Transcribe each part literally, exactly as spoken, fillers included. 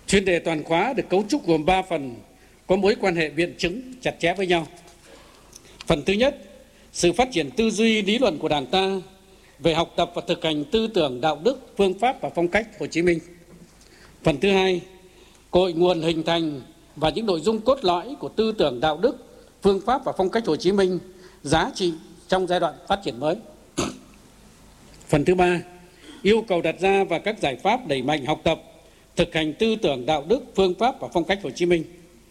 Chuyên đề toàn khóa được cấu trúc gồm ba phần có mối quan hệ biện chứng chặt chẽ với nhau. Phần thứ nhất, sự phát triển tư duy lý luận của Đảng ta về học tập và thực hành tư tưởng, đạo đức, phương pháp và phong cách Hồ Chí Minh. Phần thứ hai, cội nguồn hình thành và những nội dung cốt lõi của tư tưởng, đạo đức, phương pháp và phong cách Hồ Chí Minh, giá trị trong giai đoạn phát triển mới. Phần thứ ba, yêu cầu đặt ra và các giải pháp đẩy mạnh học tập, thực hành tư tưởng, đạo đức, phương pháp và phong cách Hồ Chí Minh.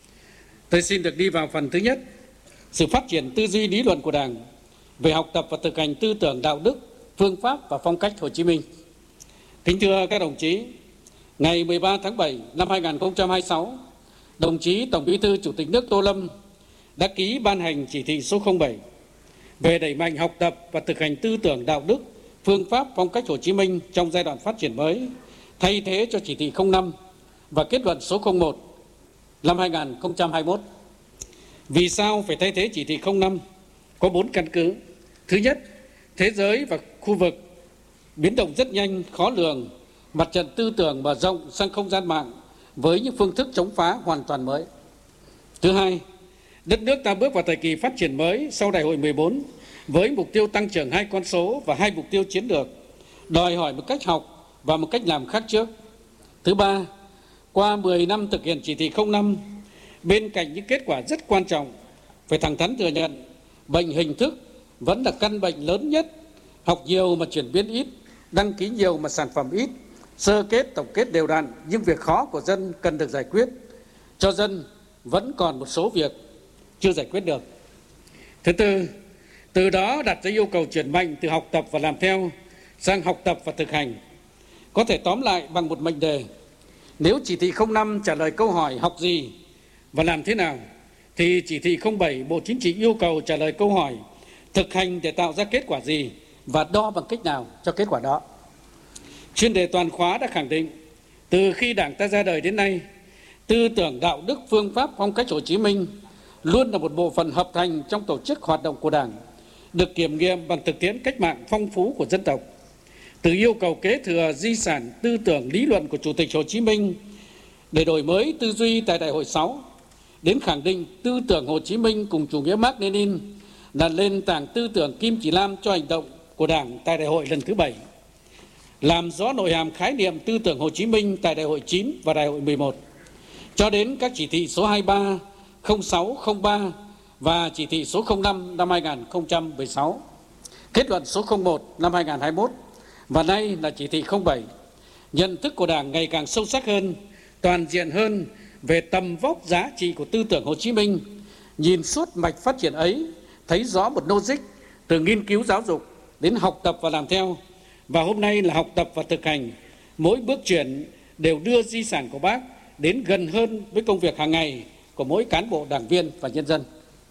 Tôi xin được đi vào phần thứ nhất, sự phát triển tư duy lý luận của Đảng về học tập và thực hành tư tưởng, đạo đức, phương pháp và phong cách Hồ Chí Minh. Kính thưa các đồng chí, ngày mười ba tháng bảy năm hai nghìn không trăm hai mươi sáu, đồng chí Tổng Bí thư Chủ tịch nước Tô Lâm đã ký ban hành chỉ thị số không bảy về đẩy mạnh học tập và thực hành tư tưởng, đạo đức, phương pháp, phong cách Hồ Chí Minh trong giai đoạn phát triển mới, thay thế cho chỉ thị không năm và kết luận số không một năm hai nghìn không trăm hai mươi mốt. Vì sao phải thay thế chỉ thị không năm? Có bốn căn cứ. Thứ nhất, thế giới và khu vực biến động rất nhanh, khó lường, mặt trận tư tưởng mở rộng sang không gian mạng với những phương thức chống phá hoàn toàn mới. Thứ hai, đất nước ta bước vào thời kỳ phát triển mới sau Đại hội mười bốn với mục tiêu tăng trưởng hai con số và hai mục tiêu chiến lược, đòi hỏi một cách học và một cách làm khác trước. Thứ ba, qua mười năm thực hiện chỉ thị không năm, bên cạnh những kết quả rất quan trọng, phải thẳng thắn thừa nhận bệnh hình thức vẫn là căn bệnh lớn nhất. Học nhiều mà chuyển biến ít, đăng ký nhiều mà sản phẩm ít, sơ kết tổng kết đều đặn, nhưng việc khó của dân cần được giải quyết. Cho dân vẫn còn một số việc chưa giải quyết được. Thứ tư, từ đó đặt ra yêu cầu chuyển mạnh từ học tập và làm theo sang học tập và thực hành. Có thể tóm lại bằng một mệnh đề: nếu chỉ thị không năm trả lời câu hỏi học gì và làm thế nào, thì chỉ thị không bảy Bộ Chính trị yêu cầu trả lời câu hỏi thực hành để tạo ra kết quả gì và đo bằng cách nào cho kết quả đó. Chuyên đề toàn khóa đã khẳng định, từ khi Đảng ta ra đời đến nay, tư tưởng, đạo đức, phương pháp, phong cách Hồ Chí Minh luôn là một bộ phận hợp thành trong tổ chức hoạt động của Đảng, được kiểm nghiệm bằng thực tiễn cách mạng phong phú của dân tộc. Từ yêu cầu kế thừa di sản tư tưởng lý luận của Chủ tịch Hồ Chí Minh để đổi mới tư duy tại Đại hội sáu, đến khẳng định tư tưởng Hồ Chí Minh cùng chủ nghĩa Mác Lênin là nền tảng tư tưởng kim chỉ nam cho hành động của Đảng tại Đại hội lần thứ bảy, làm rõ nội hàm khái niệm tư tưởng Hồ Chí Minh tại Đại hội chín và Đại hội mười một, cho đến các chỉ thị số hai mươi ba, không sáu, không ba và chỉ thị số không năm năm hai nghìn không trăm mười sáu, kết luận số không một năm hai nghìn không trăm hai mươi mốt và nay là chỉ thị không bảy. Nhận thức của Đảng ngày càng sâu sắc hơn, toàn diện hơn về tầm vóc giá trị của tư tưởng Hồ Chí Minh. Nhìn suốt mạch phát triển ấy, thấy rõ một logic từ nghiên cứu giáo dục đến học tập và làm theo, và hôm nay là học tập và thực hành. Mỗi bước chuyển đều đưa di sản của Bác đến gần hơn với công việc hàng ngày của mỗi cán bộ, đảng viên và nhân dân.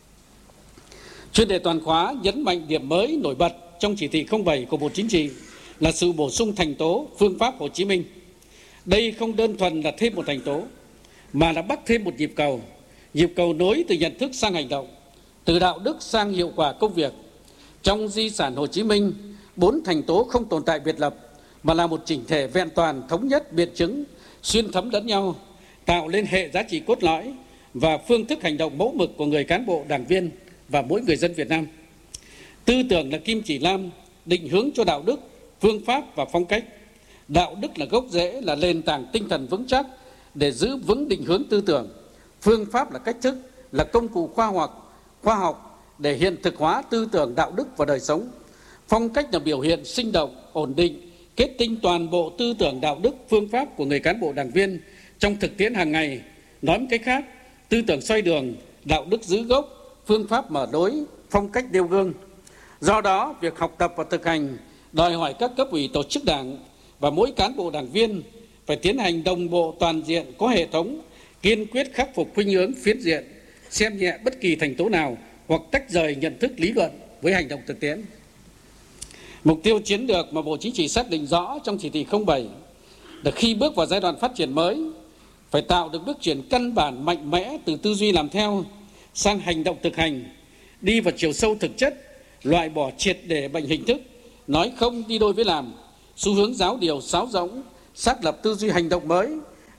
Chuyên đề toàn khóa nhấn mạnh điểm mới nổi bật trong chỉ thị không bảy của Bộ Chính trị là sự bổ sung thành tố phương pháp Hồ Chí Minh. Đây không đơn thuần là thêm một thành tố, mà là bắt thêm một nhịp cầu, nhịp cầu nối từ nhận thức sang hành động, từ đạo đức sang hiệu quả công việc. Trong di sản Hồ Chí Minh, bốn thành tố không tồn tại biệt lập, mà là một chỉnh thể vẹn toàn, thống nhất, biện chứng, xuyên thấm lẫn nhau, tạo lên hệ giá trị cốt lõi và phương thức hành động mẫu mực của người cán bộ, đảng viên và mỗi người dân Việt Nam. Tư tưởng là kim chỉ nam, định hướng cho đạo đức, phương pháp và phong cách. Đạo đức là gốc rễ, là nền tảng tinh thần vững chắc để giữ vững định hướng tư tưởng. Phương pháp là cách thức, là công cụ khoa học, khoa học để hiện thực hóa tư tưởng, đạo đức vào đời sống. Phong cách là biểu hiện sinh động, ổn định, kết tinh toàn bộ tư tưởng, đạo đức, phương pháp của người cán bộ, đảng viên trong thực tiễn hàng ngày. Nói một cách khác, tư tưởng xoay đường, đạo đức giữ gốc, phương pháp mở lối, phong cách nêu gương. Do đó, việc học tập và thực hành đòi hỏi các cấp ủy tổ chức Đảng và mỗi cán bộ, đảng viên phải tiến hành đồng bộ, toàn diện, có hệ thống, kiên quyết khắc phục khuynh hướng phiến diện, xem nhẹ bất kỳ thành tố nào hoặc tách rời nhận thức lý luận với hành động thực tiễn. Mục tiêu chiến lược mà Bộ Chính trị xác định rõ trong chỉ thị không bảy là khi bước vào giai đoạn phát triển mới, phải tạo được bước chuyển căn bản mạnh mẽ từ tư duy làm theo sang hành động thực hành, đi vào chiều sâu thực chất, loại bỏ triệt để bệnh hình thức, nói không đi đôi với làm, xu hướng giáo điều sáo rỗng, xác lập tư duy hành động mới,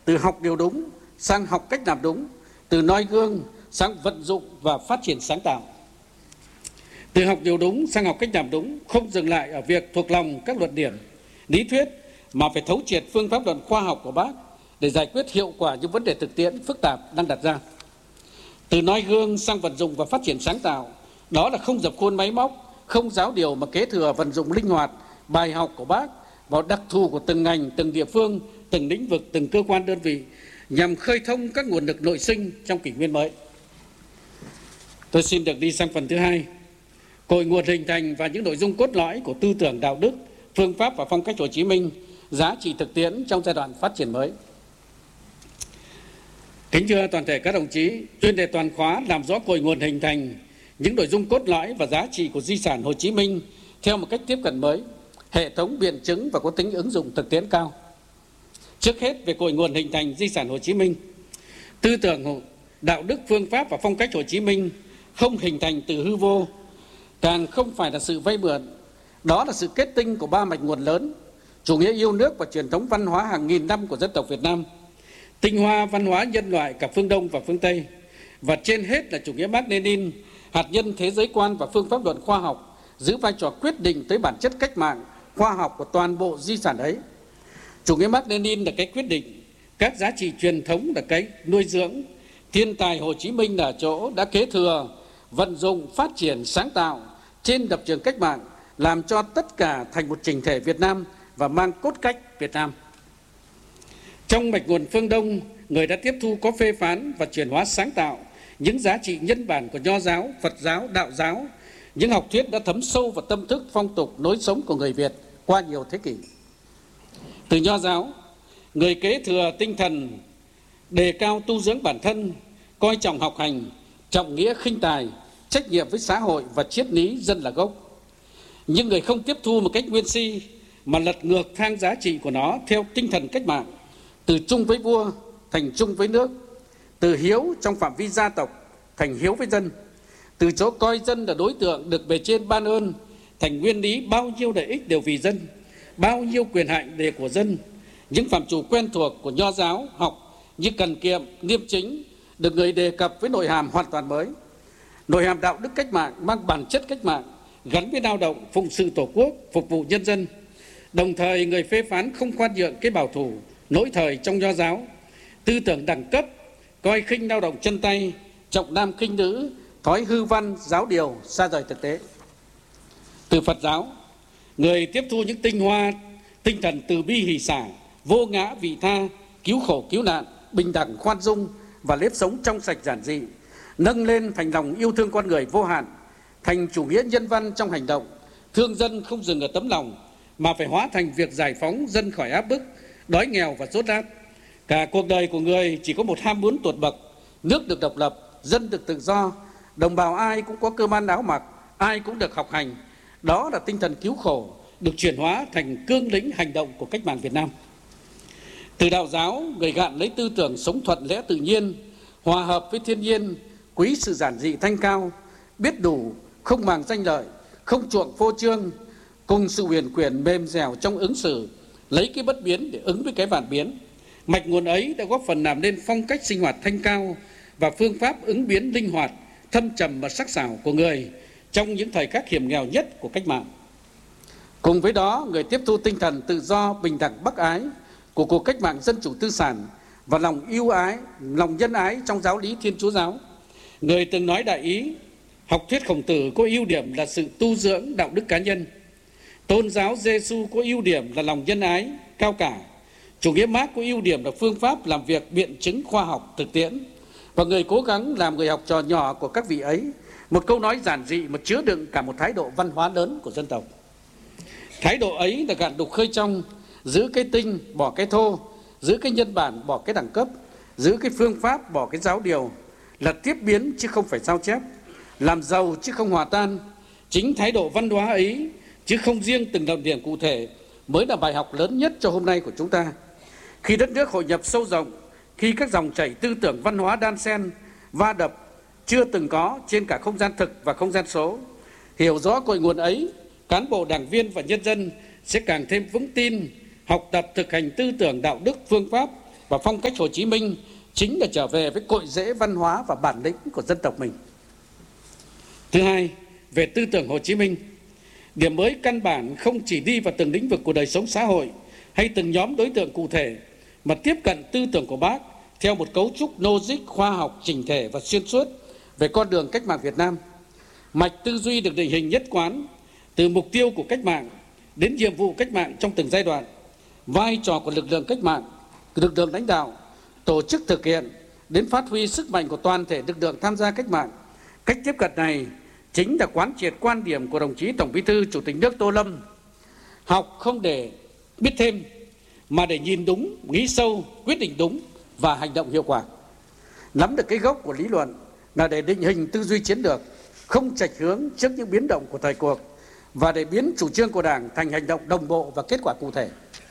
từ học điều đúng sang học cách làm đúng, từ noi gương sang vận dụng và phát triển sáng tạo. Từ học điều đúng sang học cách làm đúng không dừng lại ở việc thuộc lòng các luận điểm, lý thuyết, mà phải thấu triệt phương pháp luận khoa học của Bác để giải quyết hiệu quả những vấn đề thực tiễn phức tạp đang đặt ra. Từ noi gương sang vận dụng và phát triển sáng tạo, đó là không dập khuôn máy móc, không giáo điều mà kế thừa vận dụng linh hoạt bài học của Bác vào đặc thù của từng ngành, từng địa phương, từng lĩnh vực, từng cơ quan đơn vị, nhằm khơi thông các nguồn lực nội sinh trong kỷ nguyên mới. Tôi xin được đi sang phần thứ hai, cội nguồn hình thành và những nội dung cốt lõi của tư tưởng đạo đức, phương pháp và phong cách Hồ Chí Minh, giá trị thực tiễn trong giai đoạn phát triển mới. Kính thưa toàn thể các đồng chí, chuyên đề toàn khóa làm rõ cội nguồn hình thành, những nội dung cốt lõi và giá trị của di sản Hồ Chí Minh theo một cách tiếp cận mới, hệ thống biện chứng và có tính ứng dụng thực tiễn cao. Trước hết về cội nguồn hình thành di sản Hồ Chí Minh, tư tưởng đạo đức, phương pháp và phong cách Hồ Chí Minh không hình thành từ hư vô, càng không phải là sự vay mượn. Đó là sự kết tinh của ba mạch nguồn lớn: chủ nghĩa yêu nước và truyền thống văn hóa hàng nghìn năm của dân tộc Việt Nam, tinh hoa văn hóa nhân loại cả phương Đông và phương Tây, và trên hết là chủ nghĩa Mác Lênin, hạt nhân thế giới quan và phương pháp luận khoa học, giữ vai trò quyết định tới bản chất cách mạng khoa học của toàn bộ di sản ấy. Chủ nghĩa Mác Lênin là cái quyết định, các giá trị truyền thống là cái nuôi dưỡng, thiên tài Hồ Chí Minh là ở chỗ đã kế thừa, vận dụng, phát triển, sáng tạo trên lập trường cách mạng, làm cho tất cả thành một chỉnh thể Việt Nam và mang cốt cách Việt Nam. Trong mạch nguồn phương Đông, người đã tiếp thu có phê phán và chuyển hóa sáng tạo những giá trị nhân bản của Nho giáo, Phật giáo, Đạo giáo, những học thuyết đã thấm sâu vào tâm thức, phong tục, lối sống của người Việt qua nhiều thế kỷ. Từ Nho giáo, người kế thừa tinh thần đề cao tu dưỡng bản thân, coi trọng học hành, trọng nghĩa khinh tài, trách nhiệm với xã hội và triết lý dân là gốc. Nhưng người không tiếp thu một cách nguyên si mà lật ngược thang giá trị của nó theo tinh thần cách mạng, từ chung với vua thành chung với nước, từ hiếu trong phạm vi gia tộc thành hiếu với dân, từ chỗ coi dân là đối tượng được bề trên ban ơn thành nguyên lý bao nhiêu lợi ích đều vì dân, bao nhiêu quyền hạnh đều của dân. Những phạm trù quen thuộc của Nho giáo học như cần kiệm, liêm chính được người đề cập với nội hàm hoàn toàn mới, nội hàm đạo đức cách mạng mang bản chất cách mạng, gắn với lao động, phụng sự tổ quốc, phục vụ nhân dân. Đồng thời người phê phán không khoan nhượng cái bảo thủ lỗi thời trong Nho giáo, tư tưởng đẳng cấp, coi khinh lao động chân tay, trọng nam khinh nữ, thói hư văn, giáo điều, xa rời thực tế. Từ Phật giáo, người tiếp thu những tinh hoa, tinh thần từ bi hỷ xả, vô ngã vị tha, cứu khổ cứu nạn, bình đẳng khoan dung và nếp sống trong sạch giản dị, nâng lên thành lòng yêu thương con người vô hạn, thành chủ nghĩa nhân văn trong hành động, thương dân không dừng ở tấm lòng mà phải hóa thành việc giải phóng dân khỏi áp bức, đói nghèo và dốt nát. Cả cuộc đời của người chỉ có một ham muốn tột bậc: nước được độc lập, dân được tự do, đồng bào ai cũng có cơm ăn áo mặc, ai cũng được học hành. Đó là tinh thần cứu khổ được chuyển hóa thành cương lĩnh hành động của cách mạng Việt Nam. Từ Đạo giáo, người gạn lấy tư tưởng sống thuận lẽ tự nhiên, hòa hợp với thiên nhiên, quý sự giản dị thanh cao, biết đủ, không màng danh lợi, không chuộng phô trương, cùng sự huyền quyền mềm dẻo trong ứng xử, lấy cái bất biến để ứng với cái vạn biến. Mạch nguồn ấy đã góp phần làm nên phong cách sinh hoạt thanh cao và phương pháp ứng biến linh hoạt, thâm trầm và sắc sảo của người trong những thời khắc hiểm nghèo nhất của cách mạng. Cùng với đó, người tiếp thu tinh thần tự do, bình đẳng, bác ái của cuộc cách mạng dân chủ tư sản và lòng yêu ái, lòng nhân ái trong giáo lý Thiên Chúa giáo. Người từng nói đại ý, học thuyết Khổng Tử có ưu điểm là sự tu dưỡng đạo đức cá nhân. Tôn giáo Giêsu có ưu điểm là lòng nhân ái cao cả. Chủ nghĩa Mác có ưu điểm là phương pháp làm việc biện chứng khoa học thực tiễn. Và người cố gắng làm người học trò nhỏ của các vị ấy, một câu nói giản dị mà chứa đựng cả một thái độ văn hóa lớn của dân tộc. Thái độ ấy là gạn đục khơi trong, giữ cái tinh bỏ cái thô, giữ cái nhân bản bỏ cái đẳng cấp, giữ cái phương pháp bỏ cái giáo điều, là tiếp biến chứ không phải sao chép, làm giàu chứ không hòa tan. Chính thái độ văn hóa ấy, chứ không riêng từng luận điểm cụ thể, mới là bài học lớn nhất cho hôm nay của chúng ta. Khi đất nước hội nhập sâu rộng, khi các dòng chảy tư tưởng văn hóa đan xen, va đập chưa từng có trên cả không gian thực và không gian số, hiểu rõ cội nguồn ấy, cán bộ, đảng viên và nhân dân sẽ càng thêm vững tin, học tập thực hành tư tưởng đạo đức phương pháp và phong cách Hồ Chí Minh chính là trở về với cội rễ văn hóa và bản lĩnh của dân tộc mình. Thứ hai, về tư tưởng Hồ Chí Minh, điểm mới căn bản không chỉ đi vào từng lĩnh vực của đời sống xã hội hay từng nhóm đối tượng cụ thể, mà tiếp cận tư tưởng của Bác theo một cấu trúc logic, khoa học, chỉnh thể và xuyên suốt về con đường cách mạng Việt Nam. Mạch tư duy được định hình nhất quán từ mục tiêu của cách mạng đến nhiệm vụ cách mạng trong từng giai đoạn, vai trò của lực lượng cách mạng, lực lượng lãnh đạo, tổ chức thực hiện đến phát huy sức mạnh của toàn thể lực lượng tham gia cách mạng. Cách tiếp cận này chính là quán triệt quan điểm của đồng chí Tổng Bí thư Chủ tịch nước Tô Lâm: học không để biết thêm, mà để nhìn đúng, nghĩ sâu, quyết định đúng và hành động hiệu quả. Nắm được cái gốc của lý luận là để định hình tư duy chiến lược, không chệch hướng trước những biến động của thời cuộc, và để biến chủ trương của Đảng thành hành động đồng bộ và kết quả cụ thể.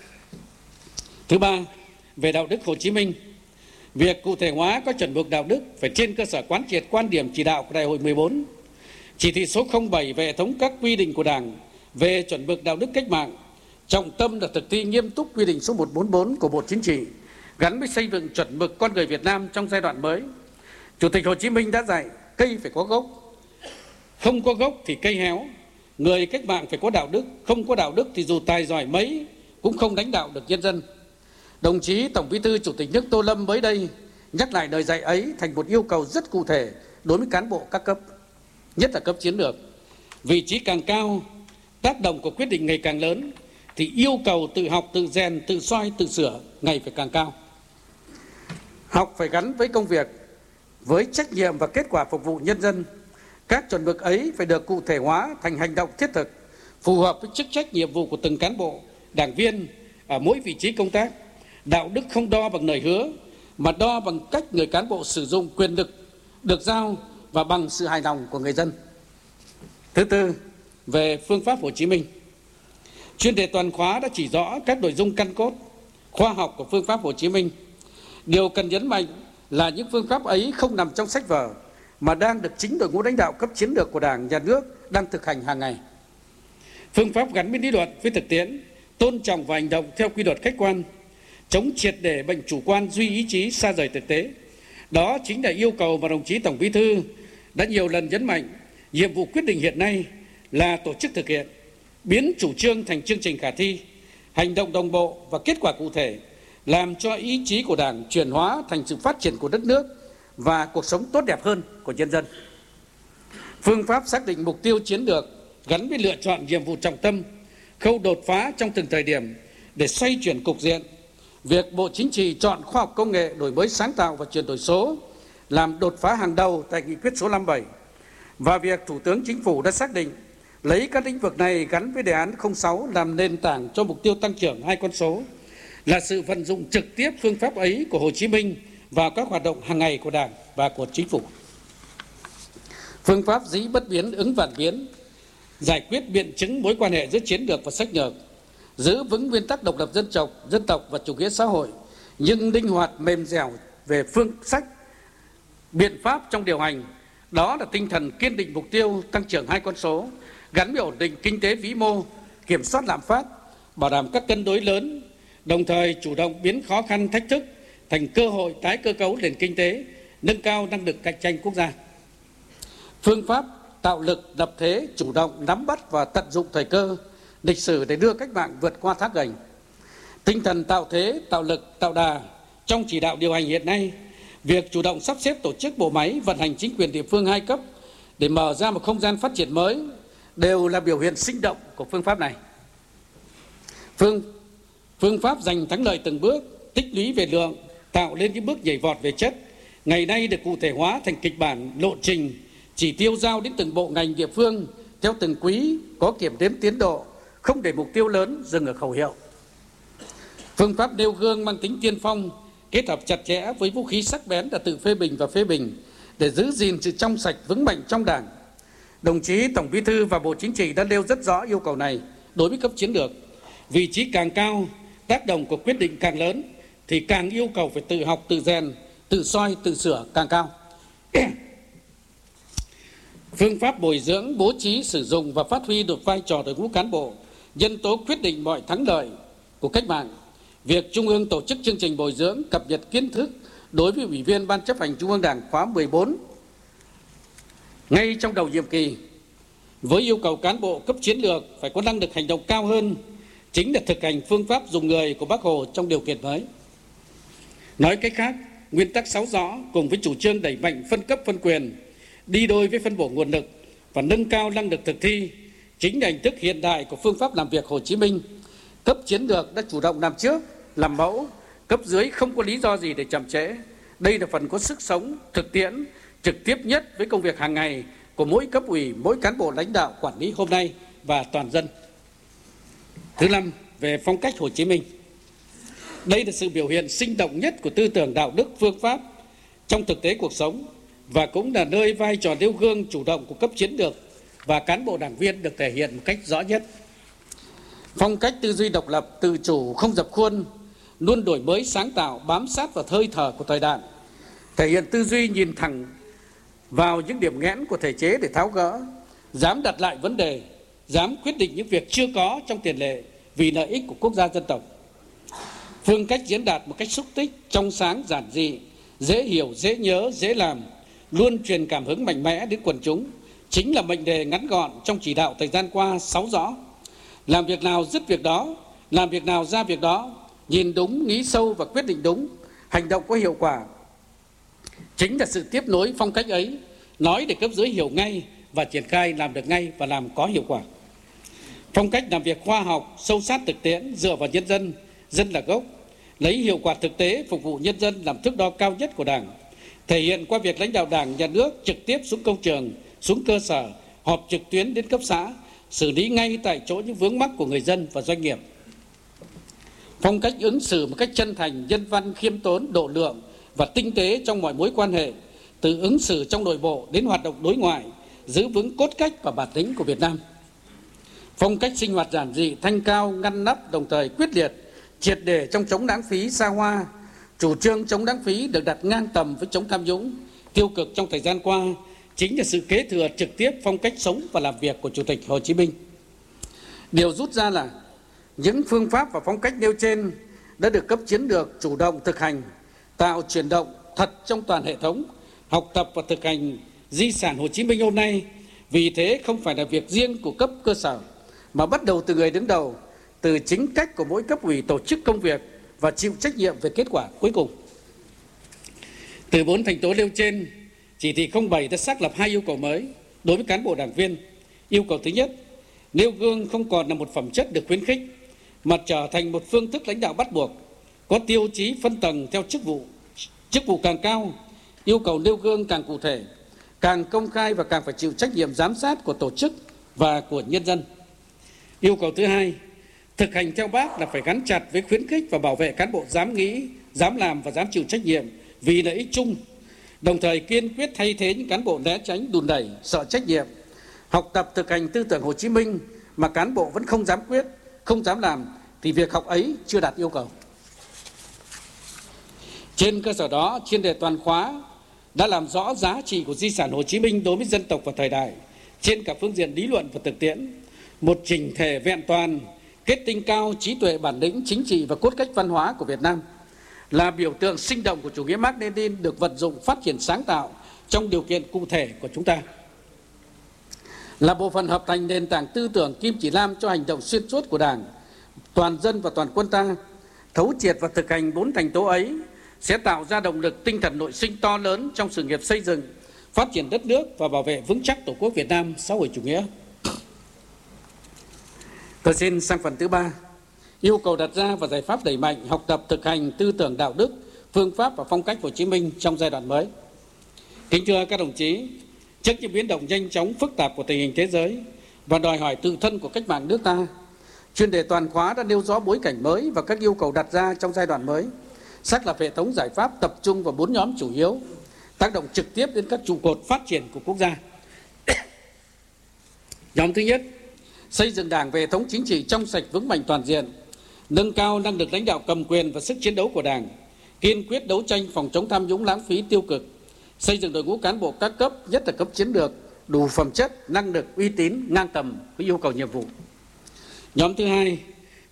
Thứ ba, về đạo đức Hồ Chí Minh, việc cụ thể hóa các chuẩn mực đạo đức phải trên cơ sở quán triệt quan điểm chỉ đạo của Đại hội mười bốn, chỉ thị số không bảy về hệ thống các quy định của Đảng về chuẩn mực đạo đức cách mạng, trọng tâm là thực thi nghiêm túc quy định số một trăm bốn mươi bốn của Bộ Chính trị gắn với xây dựng chuẩn mực con người Việt Nam trong giai đoạn mới. Chủ tịch Hồ Chí Minh đã dạy cây phải có gốc, không có gốc thì cây héo. Người cách mạng phải có đạo đức, không có đạo đức thì dù tài giỏi mấy cũng không lãnh đạo được nhân dân. Đồng chí Tổng Bí thư Chủ tịch nước Tô Lâm mới đây nhắc lại lời dạy ấy thành một yêu cầu rất cụ thể đối với cán bộ các cấp, nhất là cấp chiến lược. Vị trí càng cao, tác động của quyết định ngày càng lớn, thì yêu cầu tự học, tự rèn, tự soi, tự sửa ngày phải càng cao. Học phải gắn với công việc, với trách nhiệm và kết quả phục vụ nhân dân. Các chuẩn mực ấy phải được cụ thể hóa thành hành động thiết thực, phù hợp với chức trách nhiệm vụ của từng cán bộ, đảng viên ở mỗi vị trí công tác. Đạo đức không đo bằng lời hứa, mà đo bằng cách người cán bộ sử dụng quyền lực được giao và bằng sự hài lòng của người dân. Thứ tư, về phương pháp Hồ Chí Minh, chuyên đề toàn khóa đã chỉ rõ các nội dung căn cốt, khoa học của phương pháp Hồ Chí Minh. Điều cần nhấn mạnh là những phương pháp ấy không nằm trong sách vở, mà đang được chính đội ngũ lãnh đạo cấp chiến lược của Đảng, Nhà nước đang thực hành hàng ngày. Phương pháp gắn với lý luận với thực tiễn, tôn trọng và hành động theo quy luật khách quan, chống triệt để bệnh chủ quan, duy ý chí, xa rời thực tế. Đó chính là yêu cầu mà đồng chí Tổng Bí thư đã nhiều lần nhấn mạnh. Nhiệm vụ quyết định hiện nay là tổ chức thực hiện, biến chủ trương thành chương trình khả thi, hành động đồng bộ và kết quả cụ thể, làm cho ý chí của Đảng chuyển hóa thành sự phát triển của đất nước và cuộc sống tốt đẹp hơn của nhân dân. Phương pháp xác định mục tiêu chiến lược gắn với lựa chọn nhiệm vụ trọng tâm, khâu đột phá trong từng thời điểm để xoay chuyển cục diện. Việc Bộ Chính trị chọn khoa học công nghệ, đổi mới sáng tạo và chuyển đổi số làm đột phá hàng đầu tại nghị quyết số năm mươi bảy, và việc Thủ tướng Chính phủ đã xác định lấy các lĩnh vực này gắn với đề án không sáu làm nền tảng cho mục tiêu tăng trưởng hai con số, là sự vận dụng trực tiếp phương pháp ấy của Hồ Chí Minh vào các hoạt động hàng ngày của Đảng và của Chính phủ. Phương pháp dĩ bất biến ứng vạn biến, giải quyết biện chứng mối quan hệ giữa chiến lược và sách lược, giữ vững nguyên tắc độc lập dân tộc, dân tộc và chủ nghĩa xã hội, nhưng linh hoạt mềm dẻo về phương sách, biện pháp trong điều hành. Đó là tinh thần kiên định mục tiêu tăng trưởng hai con số, gắn với ổn định kinh tế vĩ mô, kiểm soát lạm phát, bảo đảm các cân đối lớn, đồng thời chủ động biến khó khăn thách thức thành cơ hội tái cơ cấu nền kinh tế, nâng cao năng lực cạnh tranh quốc gia. Phương pháp tạo lực lập thế, chủ động nắm bắt và tận dụng thời cơ lịch sử để đưa cách mạng vượt qua thác gành. Tinh thần tạo thế, tạo lực, tạo đà trong chỉ đạo điều hành hiện nay, việc chủ động sắp xếp tổ chức bộ máy vận hành chính quyền địa phương hai cấp để mở ra một không gian phát triển mới đều là biểu hiện sinh động của phương pháp này. Phương, phương pháp giành thắng lợi từng bước, tích lũy về lượng, tạo lên những bước nhảy vọt về chất, ngày nay được cụ thể hóa thành kịch bản, lộ trình, chỉ tiêu giao đến từng bộ ngành địa phương theo từng quý, có kiểm đếm tiến độ, không để mục tiêu lớn dừng ở khẩu hiệu. Phương pháp nêu gương mang tính tiên phong, kết hợp chặt chẽ với vũ khí sắc bén là tự phê bình và phê bình để giữ gìn sự trong sạch vững mạnh trong Đảng. Đồng chí Tổng Bí thư và Bộ Chính trị đã nêu rất rõ yêu cầu này đối với cấp chiến lược. Vị trí càng cao, tác động của quyết định càng lớn, thì càng yêu cầu phải tự học, tự rèn, tự soi, tự sửa càng cao. Phương pháp bồi dưỡng, bố trí, sử dụng và phát huy được vai trò đội ngũ cán bộ, nhân tố quyết định mọi thắng lợi của cách mạng. việc Trung ương tổ chức chương trình bồi dưỡng cập nhật kiến thức đối với Ủy viên Ban chấp hành Trung ương Đảng khóa mười bốn ngay trong đầu nhiệm kỳ, với yêu cầu cán bộ cấp chiến lược phải có năng lực hành động cao hơn, chính là thực hành phương pháp dùng người của Bác Hồ trong điều kiện mới. Nói cách khác, nguyên tắc sáu rõ cùng với chủ trương đẩy mạnh phân cấp phân quyền, đi đôi với phân bổ nguồn lực và nâng cao năng lực thực thi, chính là hình thức hiện đại của phương pháp làm việc Hồ Chí Minh. Cấp chiến lược đã chủ động làm trước, làm mẫu, cấp dưới không có lý do gì để chậm trễ. Đây là phần có sức sống, thực tiễn, trực tiếp nhất với công việc hàng ngày của mỗi cấp ủy, mỗi cán bộ lãnh đạo quản lý hôm nay và toàn dân. Thứ năm, về phong cách Hồ Chí Minh. Đây là sự biểu hiện sinh động nhất của tư tưởng đạo đức phương pháp trong thực tế cuộc sống và cũng là nơi vai trò nêu gương chủ động của cấp chiến lược và cán bộ đảng viên được thể hiện một cách rõ nhất. Phong cách tư duy độc lập, tự chủ, không dập khuôn, luôn đổi mới sáng tạo, bám sát vào hơi thở của thời đại, thể hiện tư duy nhìn thẳng vào những điểm nghẽn của thể chế để tháo gỡ, dám đặt lại vấn đề, dám quyết định những việc chưa có trong tiền lệ vì lợi ích của quốc gia dân tộc. Phương cách diễn đạt một cách xúc tích, trong sáng, giản dị, dễ hiểu, dễ nhớ, dễ làm, luôn truyền cảm hứng mạnh mẽ đến quần chúng, chính là mệnh đề ngắn gọn trong chỉ đạo thời gian qua sáu rõ. Làm việc nào dứt việc đó, làm việc nào ra việc đó, nhìn đúng, nghĩ sâu và quyết định đúng, hành động có hiệu quả. Chính là sự tiếp nối phong cách ấy, nói để cấp dưới hiểu ngay và triển khai làm được ngay và làm có hiệu quả. Phong cách làm việc khoa học, sâu sát thực tiễn, dựa vào nhân dân, dân là gốc, lấy hiệu quả thực tế phục vụ nhân dân làm thước đo cao nhất của Đảng, thể hiện qua việc lãnh đạo Đảng, Nhà nước trực tiếp xuống công trường, xuống cơ sở, họp trực tuyến đến cấp xã, xử lý ngay tại chỗ những vướng mắc của người dân và doanh nghiệp. Phong cách ứng xử một cách chân thành, nhân văn, khiêm tốn, độ lượng và tinh tế trong mọi mối quan hệ, từ ứng xử trong nội bộ đến hoạt động đối ngoại, giữ vững cốt cách và bản tính của Việt Nam. Phong cách sinh hoạt giản dị, thanh cao, ngăn nắp, đồng thời quyết liệt, triệt để trong chống lãng phí xa hoa. Chủ trương chống lãng phí được đặt ngang tầm với chống tham nhũng tiêu cực trong thời gian qua, chính là sự kế thừa trực tiếp phong cách sống và làm việc của Chủ tịch Hồ Chí Minh. Điều rút ra là những phương pháp và phong cách nêu trên đã được cấp chiến lược chủ động thực hành, tạo chuyển động thật trong toàn hệ thống, học tập và thực hành di sản Hồ Chí Minh hôm nay. Vì thế không phải là việc riêng của cấp cơ sở, mà bắt đầu từ người đứng đầu, từ chính cách của mỗi cấp ủy tổ chức công việc và chịu trách nhiệm về kết quả cuối cùng. Từ bốn thành tố nêu trên, chỉ thị không bảy đã xác lập hai yêu cầu mới đối với cán bộ đảng viên. Yêu cầu thứ nhất, nêu gương không còn là một phẩm chất được khuyến khích, mà trở thành một phương thức lãnh đạo bắt buộc, có tiêu chí phân tầng theo chức vụ. Chức vụ càng cao, yêu cầu nêu gương càng cụ thể, càng công khai và càng phải chịu trách nhiệm giám sát của tổ chức và của nhân dân. Yêu cầu thứ hai, thực hành theo Bác là phải gắn chặt với khuyến khích và bảo vệ cán bộ dám nghĩ, dám làm và dám chịu trách nhiệm vì lợi ích chung, đồng thời kiên quyết thay thế những cán bộ né tránh, đùn đẩy, sợ trách nhiệm, học tập thực hành tư tưởng Hồ Chí Minh mà cán bộ vẫn không dám quyết, không dám làm thì việc học ấy chưa đạt yêu cầu. Trên cơ sở đó, chuyên đề toàn khóa đã làm rõ giá trị của di sản Hồ Chí Minh đối với dân tộc và thời đại trên cả phương diện lý luận và thực tiễn, một chỉnh thể vẹn toàn, kết tinh cao trí tuệ, bản lĩnh chính trị và cốt cách văn hóa của Việt Nam, là biểu tượng sinh động của chủ nghĩa Mác Lênin được vận dụng phát triển sáng tạo trong điều kiện cụ thể của chúng ta, là bộ phận hợp thành nền tảng tư tưởng kim chỉ nam cho hành động xuyên suốt của Đảng, toàn dân và toàn quân ta. Thấu triệt và thực hành bốn thành tố ấy sẽ tạo ra động lực tinh thần nội sinh to lớn trong sự nghiệp xây dựng, phát triển đất nước và bảo vệ vững chắc Tổ quốc Việt Nam xã hội chủ nghĩa. Tôi xin sang phần thứ ba, yêu cầu đặt ra và giải pháp đẩy mạnh học tập thực hành tư tưởng đạo đức, phương pháp và phong cách Hồ Chí Minh trong giai đoạn mới. Kính thưa các đồng chí, trước những biến động nhanh chóng phức tạp của tình hình thế giới và đòi hỏi tự thân của cách mạng nước ta, chuyên đề toàn khóa đã nêu rõ bối cảnh mới và các yêu cầu đặt ra trong giai đoạn mới, xác lập hệ thống giải pháp tập trung vào bốn nhóm chủ yếu, tác động trực tiếp đến các trụ cột phát triển của quốc gia. Nhóm thứ nhất, xây dựng Đảng về hệ thống chính trị trong sạch vững mạnh toàn diện, nâng cao năng lực lãnh đạo cầm quyền và sức chiến đấu của Đảng, kiên quyết đấu tranh phòng chống tham nhũng lãng phí tiêu cực, xây dựng đội ngũ cán bộ các cấp, nhất là cấp chiến lược, đủ phẩm chất, năng lực, uy tín, ngang tầm với yêu cầu nhiệm vụ. Nhóm thứ hai,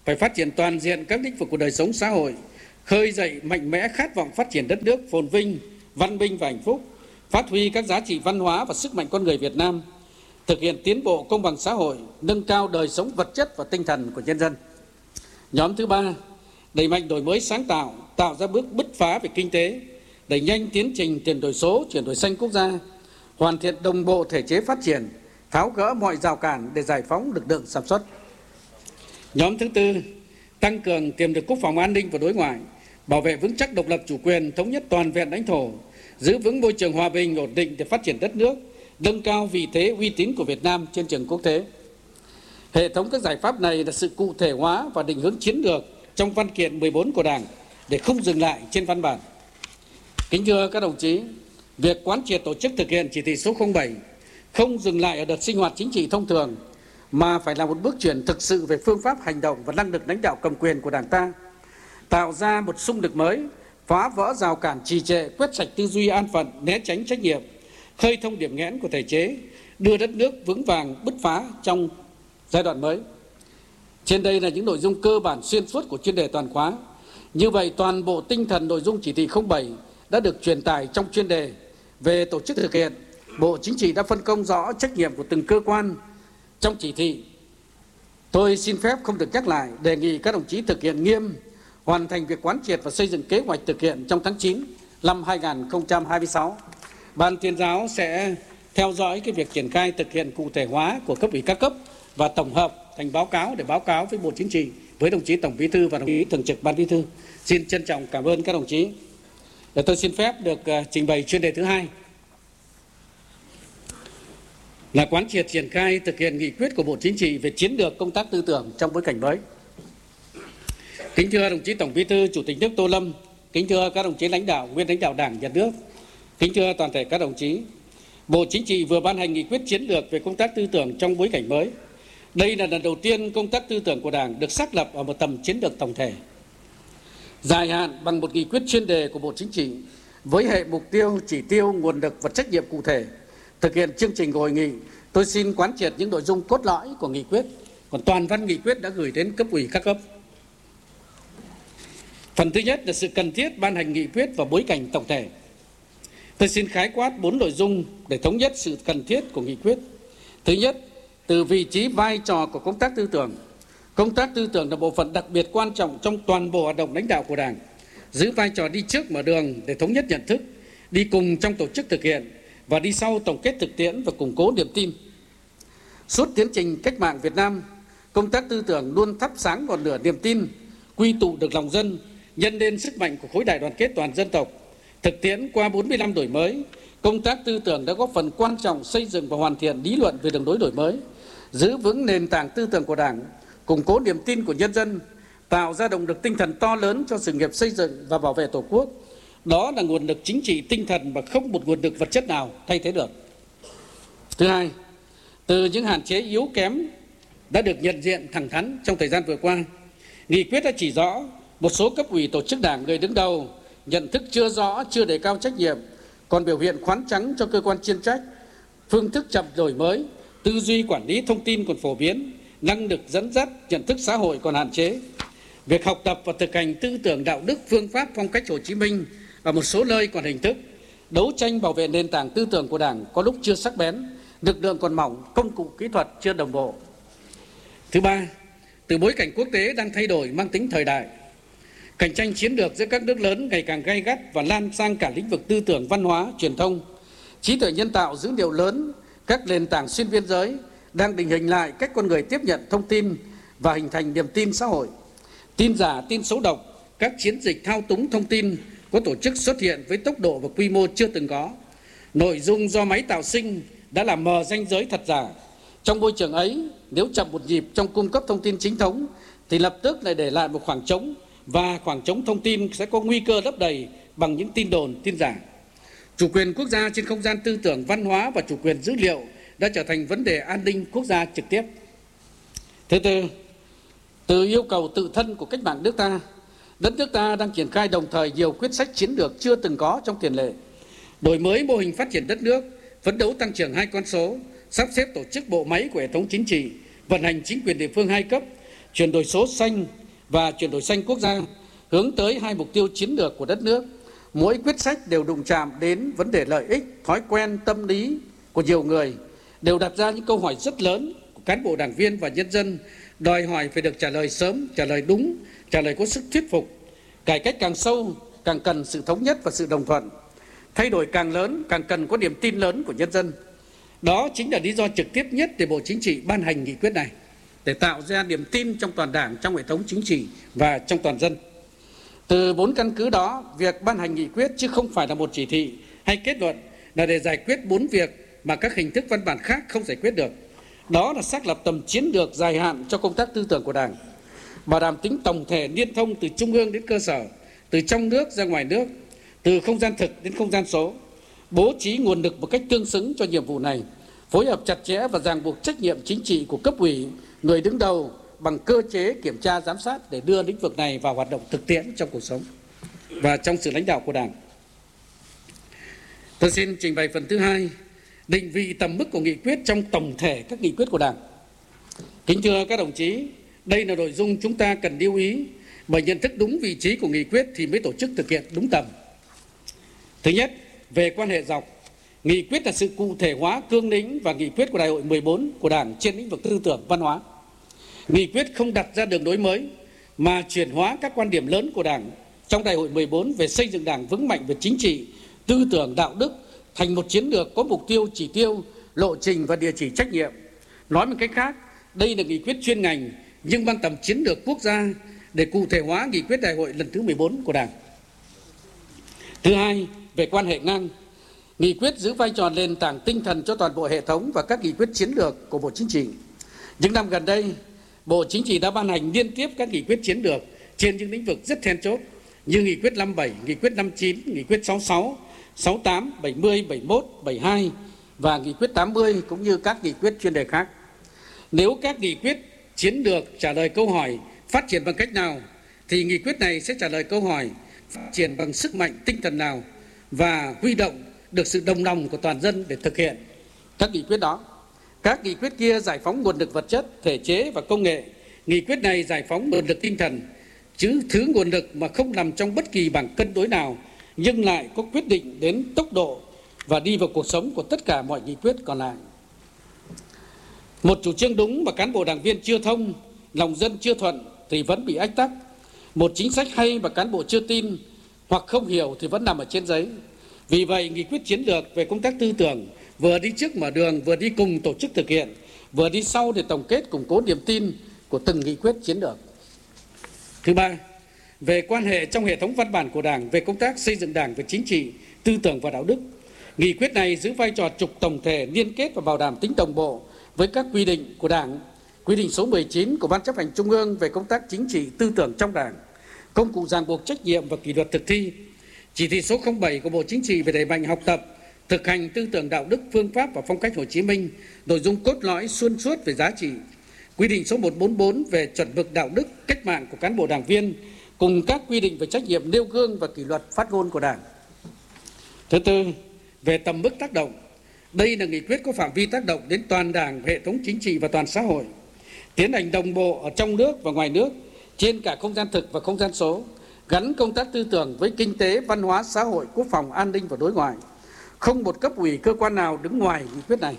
phải phát triển toàn diện các lĩnh vực của đời sống xã hội, khơi dậy mạnh mẽ khát vọng phát triển đất nước phồn vinh, văn minh và hạnh phúc, phát huy các giá trị văn hóa và sức mạnh con người Việt Nam, thực hiện tiến bộ công bằng xã hội, nâng cao đời sống vật chất và tinh thần của nhân dân. Nhóm thứ ba, đẩy mạnh đổi mới sáng tạo, tạo ra bước bứt phá về kinh tế, đẩy nhanh tiến trình chuyển đổi số, chuyển đổi xanh quốc gia, hoàn thiện đồng bộ thể chế phát triển, tháo gỡ mọi rào cản để giải phóng lực lượng sản xuất. Nhóm thứ tư, tăng cường tiềm lực quốc phòng an ninh và đối ngoại, bảo vệ vững chắc độc lập chủ quyền, thống nhất toàn vẹn lãnh thổ, giữ vững môi trường hòa bình ổn định để phát triển đất nước, nâng cao vị thế uy tín của Việt Nam trên trường quốc tế. Hệ thống các giải pháp này là sự cụ thể hóa và định hướng chiến lược trong văn kiện mười bốn của Đảng để không dừng lại trên văn bản. Kính thưa các đồng chí, việc quán triệt tổ chức thực hiện chỉ thị số không bảy không dừng lại ở đợt sinh hoạt chính trị thông thường, mà phải là một bước chuyển thực sự về phương pháp hành động và năng lực lãnh đạo cầm quyền của Đảng ta, tạo ra một xung lực mới, phá vỡ rào cản trì trệ, quét sạch tư duy an phận, né tránh trách nhiệm, khơi thông điểm nghẽn của thể chế, đưa đất nước vững vàng bứt phá trong giai đoạn mới. Trên đây là những nội dung cơ bản xuyên suốt của chuyên đề toàn khóa. Như vậy, toàn bộ tinh thần nội dung chỉ thị không bảy đã được truyền tải trong chuyên đề. Về tổ chức thực hiện, Bộ Chính trị đã phân công rõ trách nhiệm của từng cơ quan trong chỉ thị. Tôi xin phép không được nhắc lại, đề nghị các đồng chí thực hiện nghiêm, hoàn thành việc quán triệt và xây dựng kế hoạch thực hiện trong tháng chín năm hai nghìn không trăm hai mươi sáu. Ban tuyên giáo sẽ theo dõi cái việc triển khai thực hiện cụ thể hóa của cấp ủy các cấp và tổng hợp thành báo cáo để báo cáo với Bộ Chính trị, với đồng chí Tổng Bí thư và đồng chí Thường trực Ban Bí thư. Xin trân trọng cảm ơn các đồng chí. Để tôi xin phép được uh, trình bày chuyên đề thứ hai là quán triệt triển khai thực hiện nghị quyết của Bộ Chính trị về chiến lược công tác tư tưởng trong bối cảnh mới. Kính thưa đồng chí Tổng Bí thư, Chủ tịch nước Tô Lâm, kính thưa các đồng chí lãnh đạo, nguyên lãnh đạo Đảng, Nhà nước, kính thưa toàn thể các đồng chí, Bộ Chính trị vừa ban hành nghị quyết chiến lược về công tác tư tưởng trong bối cảnh mới. Đây là lần đầu tiên công tác tư tưởng của Đảng được xác lập ở một tầm chiến lược tổng thể, dài hạn bằng một nghị quyết chuyên đề của Bộ Chính trị với hệ mục tiêu, chỉ tiêu, nguồn lực và trách nhiệm cụ thể. Thực hiện chương trình của hội nghị, tôi xin quán triệt những nội dung cốt lõi của nghị quyết, còn toàn văn nghị quyết đã gửi đến cấp ủy các cấp. Phần thứ nhất là sự cần thiết ban hành nghị quyết và bối cảnh tổng thể. Tôi xin khái quát bốn nội dung để thống nhất sự cần thiết của nghị quyết. Thứ nhất, từ vị trí vai trò của công tác tư tưởng. Công tác tư tưởng là bộ phận đặc biệt quan trọng trong toàn bộ hoạt động lãnh đạo của Đảng, giữ vai trò đi trước mở đường để thống nhất nhận thức, đi cùng trong tổ chức thực hiện và đi sau tổng kết thực tiễn và củng cố niềm tin. Suốt tiến trình cách mạng Việt Nam, công tác tư tưởng luôn thắp sáng ngọn lửa niềm tin, quy tụ được lòng dân, nhân lên sức mạnh của khối đại đoàn kết toàn dân tộc. Thực tiễn qua bốn mươi năm đổi mới, công tác tư tưởng đã góp phần quan trọng xây dựng và hoàn thiện lý luận về đường lối đổi mới, giữ vững nền tảng tư tưởng của Đảng, củng cố niềm tin của nhân dân, tạo ra động lực tinh thần to lớn cho sự nghiệp xây dựng và bảo vệ Tổ quốc. Đó là nguồn lực chính trị tinh thần mà không một nguồn lực vật chất nào thay thế được. Thứ hai, từ những hạn chế yếu kém đã được nhận diện thẳng thắn trong thời gian vừa qua, nghị quyết đã chỉ rõ một số cấp ủy tổ chức Đảng, người đứng đầu nhận thức chưa rõ, chưa đề cao trách nhiệm, còn biểu hiện khoán trắng cho cơ quan chuyên trách, phương thức chậm đổi mới, tư duy quản lý thông tin còn phổ biến, năng lực dẫn dắt, nhận thức xã hội còn hạn chế. Việc học tập và thực hành tư tưởng đạo đức, phương pháp phong cách Hồ Chí Minh ở một số nơi còn hình thức, đấu tranh bảo vệ nền tảng tư tưởng của Đảng có lúc chưa sắc bén, lực lượng còn mỏng, công cụ kỹ thuật chưa đồng bộ. Thứ ba, từ bối cảnh quốc tế đang thay đổi mang tính thời đại, cạnh tranh chiến lược giữa các nước lớn ngày càng gay gắt và lan sang cả lĩnh vực tư tưởng, văn hóa, truyền thông, trí tuệ nhân tạo, dữ liệu lớn, các nền tảng xuyên biên giới đang định hình lại cách con người tiếp nhận thông tin và hình thành niềm tin xã hội. Tin giả, tin xấu độc, các chiến dịch thao túng thông tin có tổ chức xuất hiện với tốc độ và quy mô chưa từng có. Nội dung do máy tạo sinh đã làm mờ ranh giới thật giả. Trong môi trường ấy, nếu chậm một nhịp trong cung cấp thông tin chính thống thì lập tức lại để lại một khoảng trống, và khoảng trống thông tin sẽ có nguy cơ lấp đầy bằng những tin đồn, tin giả. Chủ quyền quốc gia trên không gian tư tưởng, văn hóa và chủ quyền dữ liệu đã trở thành vấn đề an ninh quốc gia trực tiếp. Thứ tư, từ yêu cầu tự thân của cách mạng nước ta, đất nước ta đang triển khai đồng thời nhiều quyết sách chiến lược chưa từng có trong tiền lệ. Đổi mới mô hình phát triển đất nước, phấn đấu tăng trưởng hai con số, sắp xếp tổ chức bộ máy của hệ thống chính trị, vận hành chính quyền địa phương hai cấp, chuyển đổi số xanh và chuyển đổi xanh quốc gia, hướng tới hai mục tiêu chiến lược của đất nước. Mỗi quyết sách đều đụng chạm đến vấn đề lợi ích, thói quen, tâm lý của nhiều người, đều đặt ra những câu hỏi rất lớn của cán bộ, đảng viên và nhân dân, đòi hỏi phải được trả lời sớm, trả lời đúng, trả lời có sức thuyết phục. Cải cách càng sâu, càng cần sự thống nhất và sự đồng thuận. Thay đổi càng lớn, càng cần có niềm tin lớn của nhân dân. Đó chính là lý do trực tiếp nhất để Bộ Chính trị ban hành nghị quyết này, để tạo ra niềm tin trong toàn Đảng, trong hệ thống chính trị và trong toàn dân. Từ bốn căn cứ đó, việc ban hành nghị quyết chứ không phải là một chỉ thị hay kết luận là để giải quyết bốn việc mà các hình thức văn bản khác không giải quyết được. Đó là xác lập tầm chiến lược dài hạn cho công tác tư tưởng của Đảng, bảo đảm tính tổng thể liên thông từ trung ương đến cơ sở, từ trong nước ra ngoài nước, từ không gian thực đến không gian số, bố trí nguồn lực một cách tương xứng cho nhiệm vụ này, phối hợp chặt chẽ và ràng buộc trách nhiệm chính trị của cấp ủy, người đứng đầu bằng cơ chế kiểm tra giám sát để đưa lĩnh vực này vào hoạt động thực tiễn trong cuộc sống và trong sự lãnh đạo của Đảng. Tôi xin trình bày phần thứ hai, định vị tầm mức của nghị quyết trong tổng thể các nghị quyết của Đảng. Kính thưa các đồng chí, đây là nội dung chúng ta cần lưu ý, bởi nhận thức đúng vị trí của nghị quyết thì mới tổ chức thực hiện đúng tầm. Thứ nhất, về quan hệ dọc, nghị quyết là sự cụ thể hóa cương lĩnh và nghị quyết của Đại hội mười bốn của Đảng trên lĩnh vực tư tưởng văn hóa. Nghị quyết không đặt ra đường lối mới mà chuyển hóa các quan điểm lớn của Đảng trong Đại hội mười bốn về xây dựng Đảng vững mạnh về chính trị, tư tưởng, đạo đức thành một chiến lược có mục tiêu, chỉ tiêu, lộ trình và địa chỉ trách nhiệm. Nói một cách khác, đây là nghị quyết chuyên ngành nhưng mang tầm chiến lược quốc gia để cụ thể hóa nghị quyết Đại hội lần thứ mười bốn của Đảng. Thứ hai, về quan hệ ngang, nghị quyết giữ vai trò nền tảng tinh thần cho toàn bộ hệ thống và các nghị quyết chiến lược của Bộ Chính trị. Những năm gần đây, Bộ Chính trị đã ban hành liên tiếp các nghị quyết chiến lược trên những lĩnh vực rất then chốt như nghị quyết năm mươi bảy, nghị quyết năm mươi chín, nghị quyết sáu mươi sáu, sáu mươi tám, bảy mươi, bảy mươi mốt, bảy mươi hai và nghị quyết tám mươi cũng như các nghị quyết chuyên đề khác. Nếu các nghị quyết chiến lược trả lời câu hỏi phát triển bằng cách nào thì nghị quyết này sẽ trả lời câu hỏi phát triển bằng sức mạnh tinh thần nào và huy động được sự đồng lòng của toàn dân để thực hiện các nghị quyết đó. Các nghị quyết kia giải phóng nguồn lực vật chất, thể chế và công nghệ. Nghị quyết này giải phóng nguồn lực tinh thần, chứ thứ nguồn lực mà không nằm trong bất kỳ bảng cân đối nào nhưng lại có quyết định đến tốc độ và đi vào cuộc sống của tất cả mọi nghị quyết còn lại. Một chủ trương đúng mà cán bộ đảng viên chưa thông, lòng dân chưa thuận thì vẫn bị ách tắc. Một chính sách hay mà cán bộ chưa tin hoặc không hiểu thì vẫn nằm ở trên giấy. Vì vậy, nghị quyết chiến lược về công tác tư tưởng vừa đi trước mở đường, vừa đi cùng tổ chức thực hiện, vừa đi sau để tổng kết củng cố niềm tin của từng nghị quyết chiến lược. Thứ ba, về quan hệ trong hệ thống văn bản của Đảng về công tác xây dựng Đảng về chính trị, tư tưởng và đạo đức. Nghị quyết này giữ vai trò trục tổng thể, liên kết và bảo đảm tính đồng bộ với các quy định của Đảng, quy định số mười chín của Ban Chấp hành Trung ương về công tác chính trị, tư tưởng trong Đảng, công cụ ràng buộc trách nhiệm và kỷ luật thực thi, chỉ thị số không bảy của Bộ Chính trị về đẩy mạnh học tập, thực hành tư tưởng đạo đức, phương pháp và phong cách Hồ Chí Minh, nội dung cốt lõi xuyên suốt về giá trị, quy định số một trăm bốn mươi bốn về chuẩn mực đạo đức cách mạng của cán bộ đảng viên, cùng các quy định về trách nhiệm nêu gương và kỷ luật phát ngôn của Đảng. Thứ tư, về tầm mức tác động, đây là nghị quyết có phạm vi tác động đến toàn Đảng, hệ thống chính trị và toàn xã hội, tiến hành đồng bộ ở trong nước và ngoài nước, trên cả không gian thực và không gian số, gắn công tác tư tưởng với kinh tế, văn hóa, xã hội, quốc phòng, an ninh và đối ngoại. Không một cấp ủy cơ quan nào đứng ngoài nghị quyết này.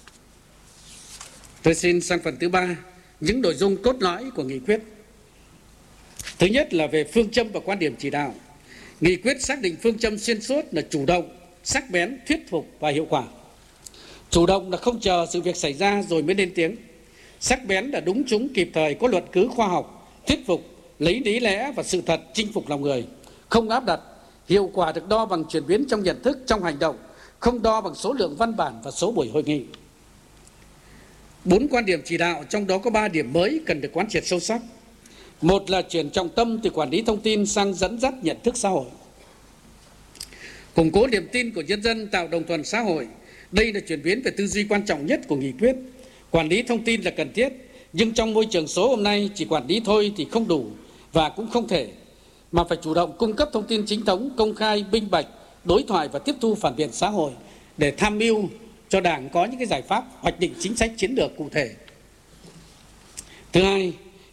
Tôi xin sang phần thứ ba, những nội dung cốt lõi của nghị quyết. Thứ nhất là về phương châm và quan điểm chỉ đạo. Nghị quyết xác định phương châm xuyên suốt là chủ động, sắc bén, thuyết phục và hiệu quả. Chủ động là không chờ sự việc xảy ra rồi mới lên tiếng. Sắc bén là đúng trúng, kịp thời, có luận cứ khoa học, thuyết phục, lấy lý lẽ và sự thật chinh phục lòng người, không áp đặt. Hiệu quả được đo bằng chuyển biến trong nhận thức, trong hành động, không đo bằng số lượng văn bản và số buổi hội nghị. Bốn quan điểm chỉ đạo, trong đó có ba điểm mới cần được quán triệt sâu sắc. Một là chuyển trọng tâm từ quản lý thông tin sang dẫn dắt nhận thức xã hội. Củng cố niềm tin của nhân dân, tạo đồng thuận xã hội. Đây là chuyển biến về tư duy quan trọng nhất của nghị quyết. Quản lý thông tin là cần thiết, nhưng trong môi trường số hôm nay chỉ quản lý thôi thì không đủ và cũng không thể, mà phải chủ động cung cấp thông tin chính thống, công khai, minh bạch, đối thoại và tiếp thu phản biện xã hội để tham mưu cho Đảng có những cái giải pháp hoạch định chính sách chiến lược cụ thể. Thứ hai,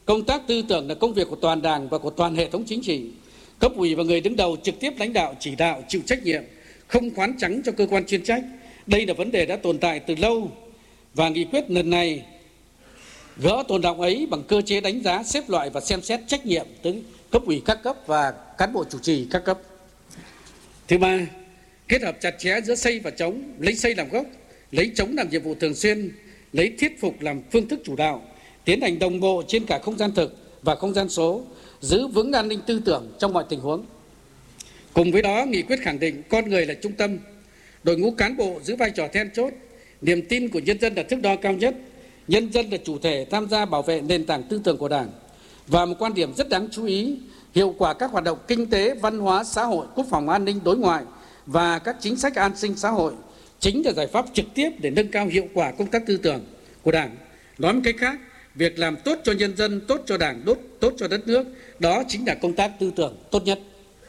công tác tư tưởng là công việc của toàn Đảng và của toàn hệ thống chính trị. Cấp ủy và người đứng đầu trực tiếp lãnh đạo, chỉ đạo, chịu trách nhiệm, không khoán trắng cho cơ quan chuyên trách. Đây là vấn đề đã tồn tại từ lâu và nghị quyết lần này gỡ tồn đọng ấy bằng cơ chế đánh giá, xếp loại và xem xét trách nhiệm tới cấp ủy các cấp và cán bộ chủ trì các cấp. Thứ ba, kết hợp chặt chẽ giữa xây và chống, lấy xây làm gốc, lấy chống làm nhiệm vụ thường xuyên, lấy thuyết phục làm phương thức chủ đạo, tiến hành đồng bộ trên cả không gian thực và không gian số, giữ vững an ninh tư tưởng trong mọi tình huống. Cùng với đó, nghị quyết khẳng định con người là trung tâm, đội ngũ cán bộ giữ vai trò then chốt, niềm tin của nhân dân là thước đo cao nhất, nhân dân là chủ thể tham gia bảo vệ nền tảng tư tưởng của Đảng. Và một quan điểm rất đáng chú ý, hiệu quả các hoạt động kinh tế, văn hóa, xã hội, quốc phòng an ninh, đối ngoại và các chính sách an sinh xã hội chính là giải pháp trực tiếp để nâng cao hiệu quả công tác tư tưởng của Đảng. Nói một cách khác, việc làm tốt cho nhân dân, tốt cho Đảng, tốt, tốt cho đất nước, đó chính là công tác tư tưởng tốt nhất.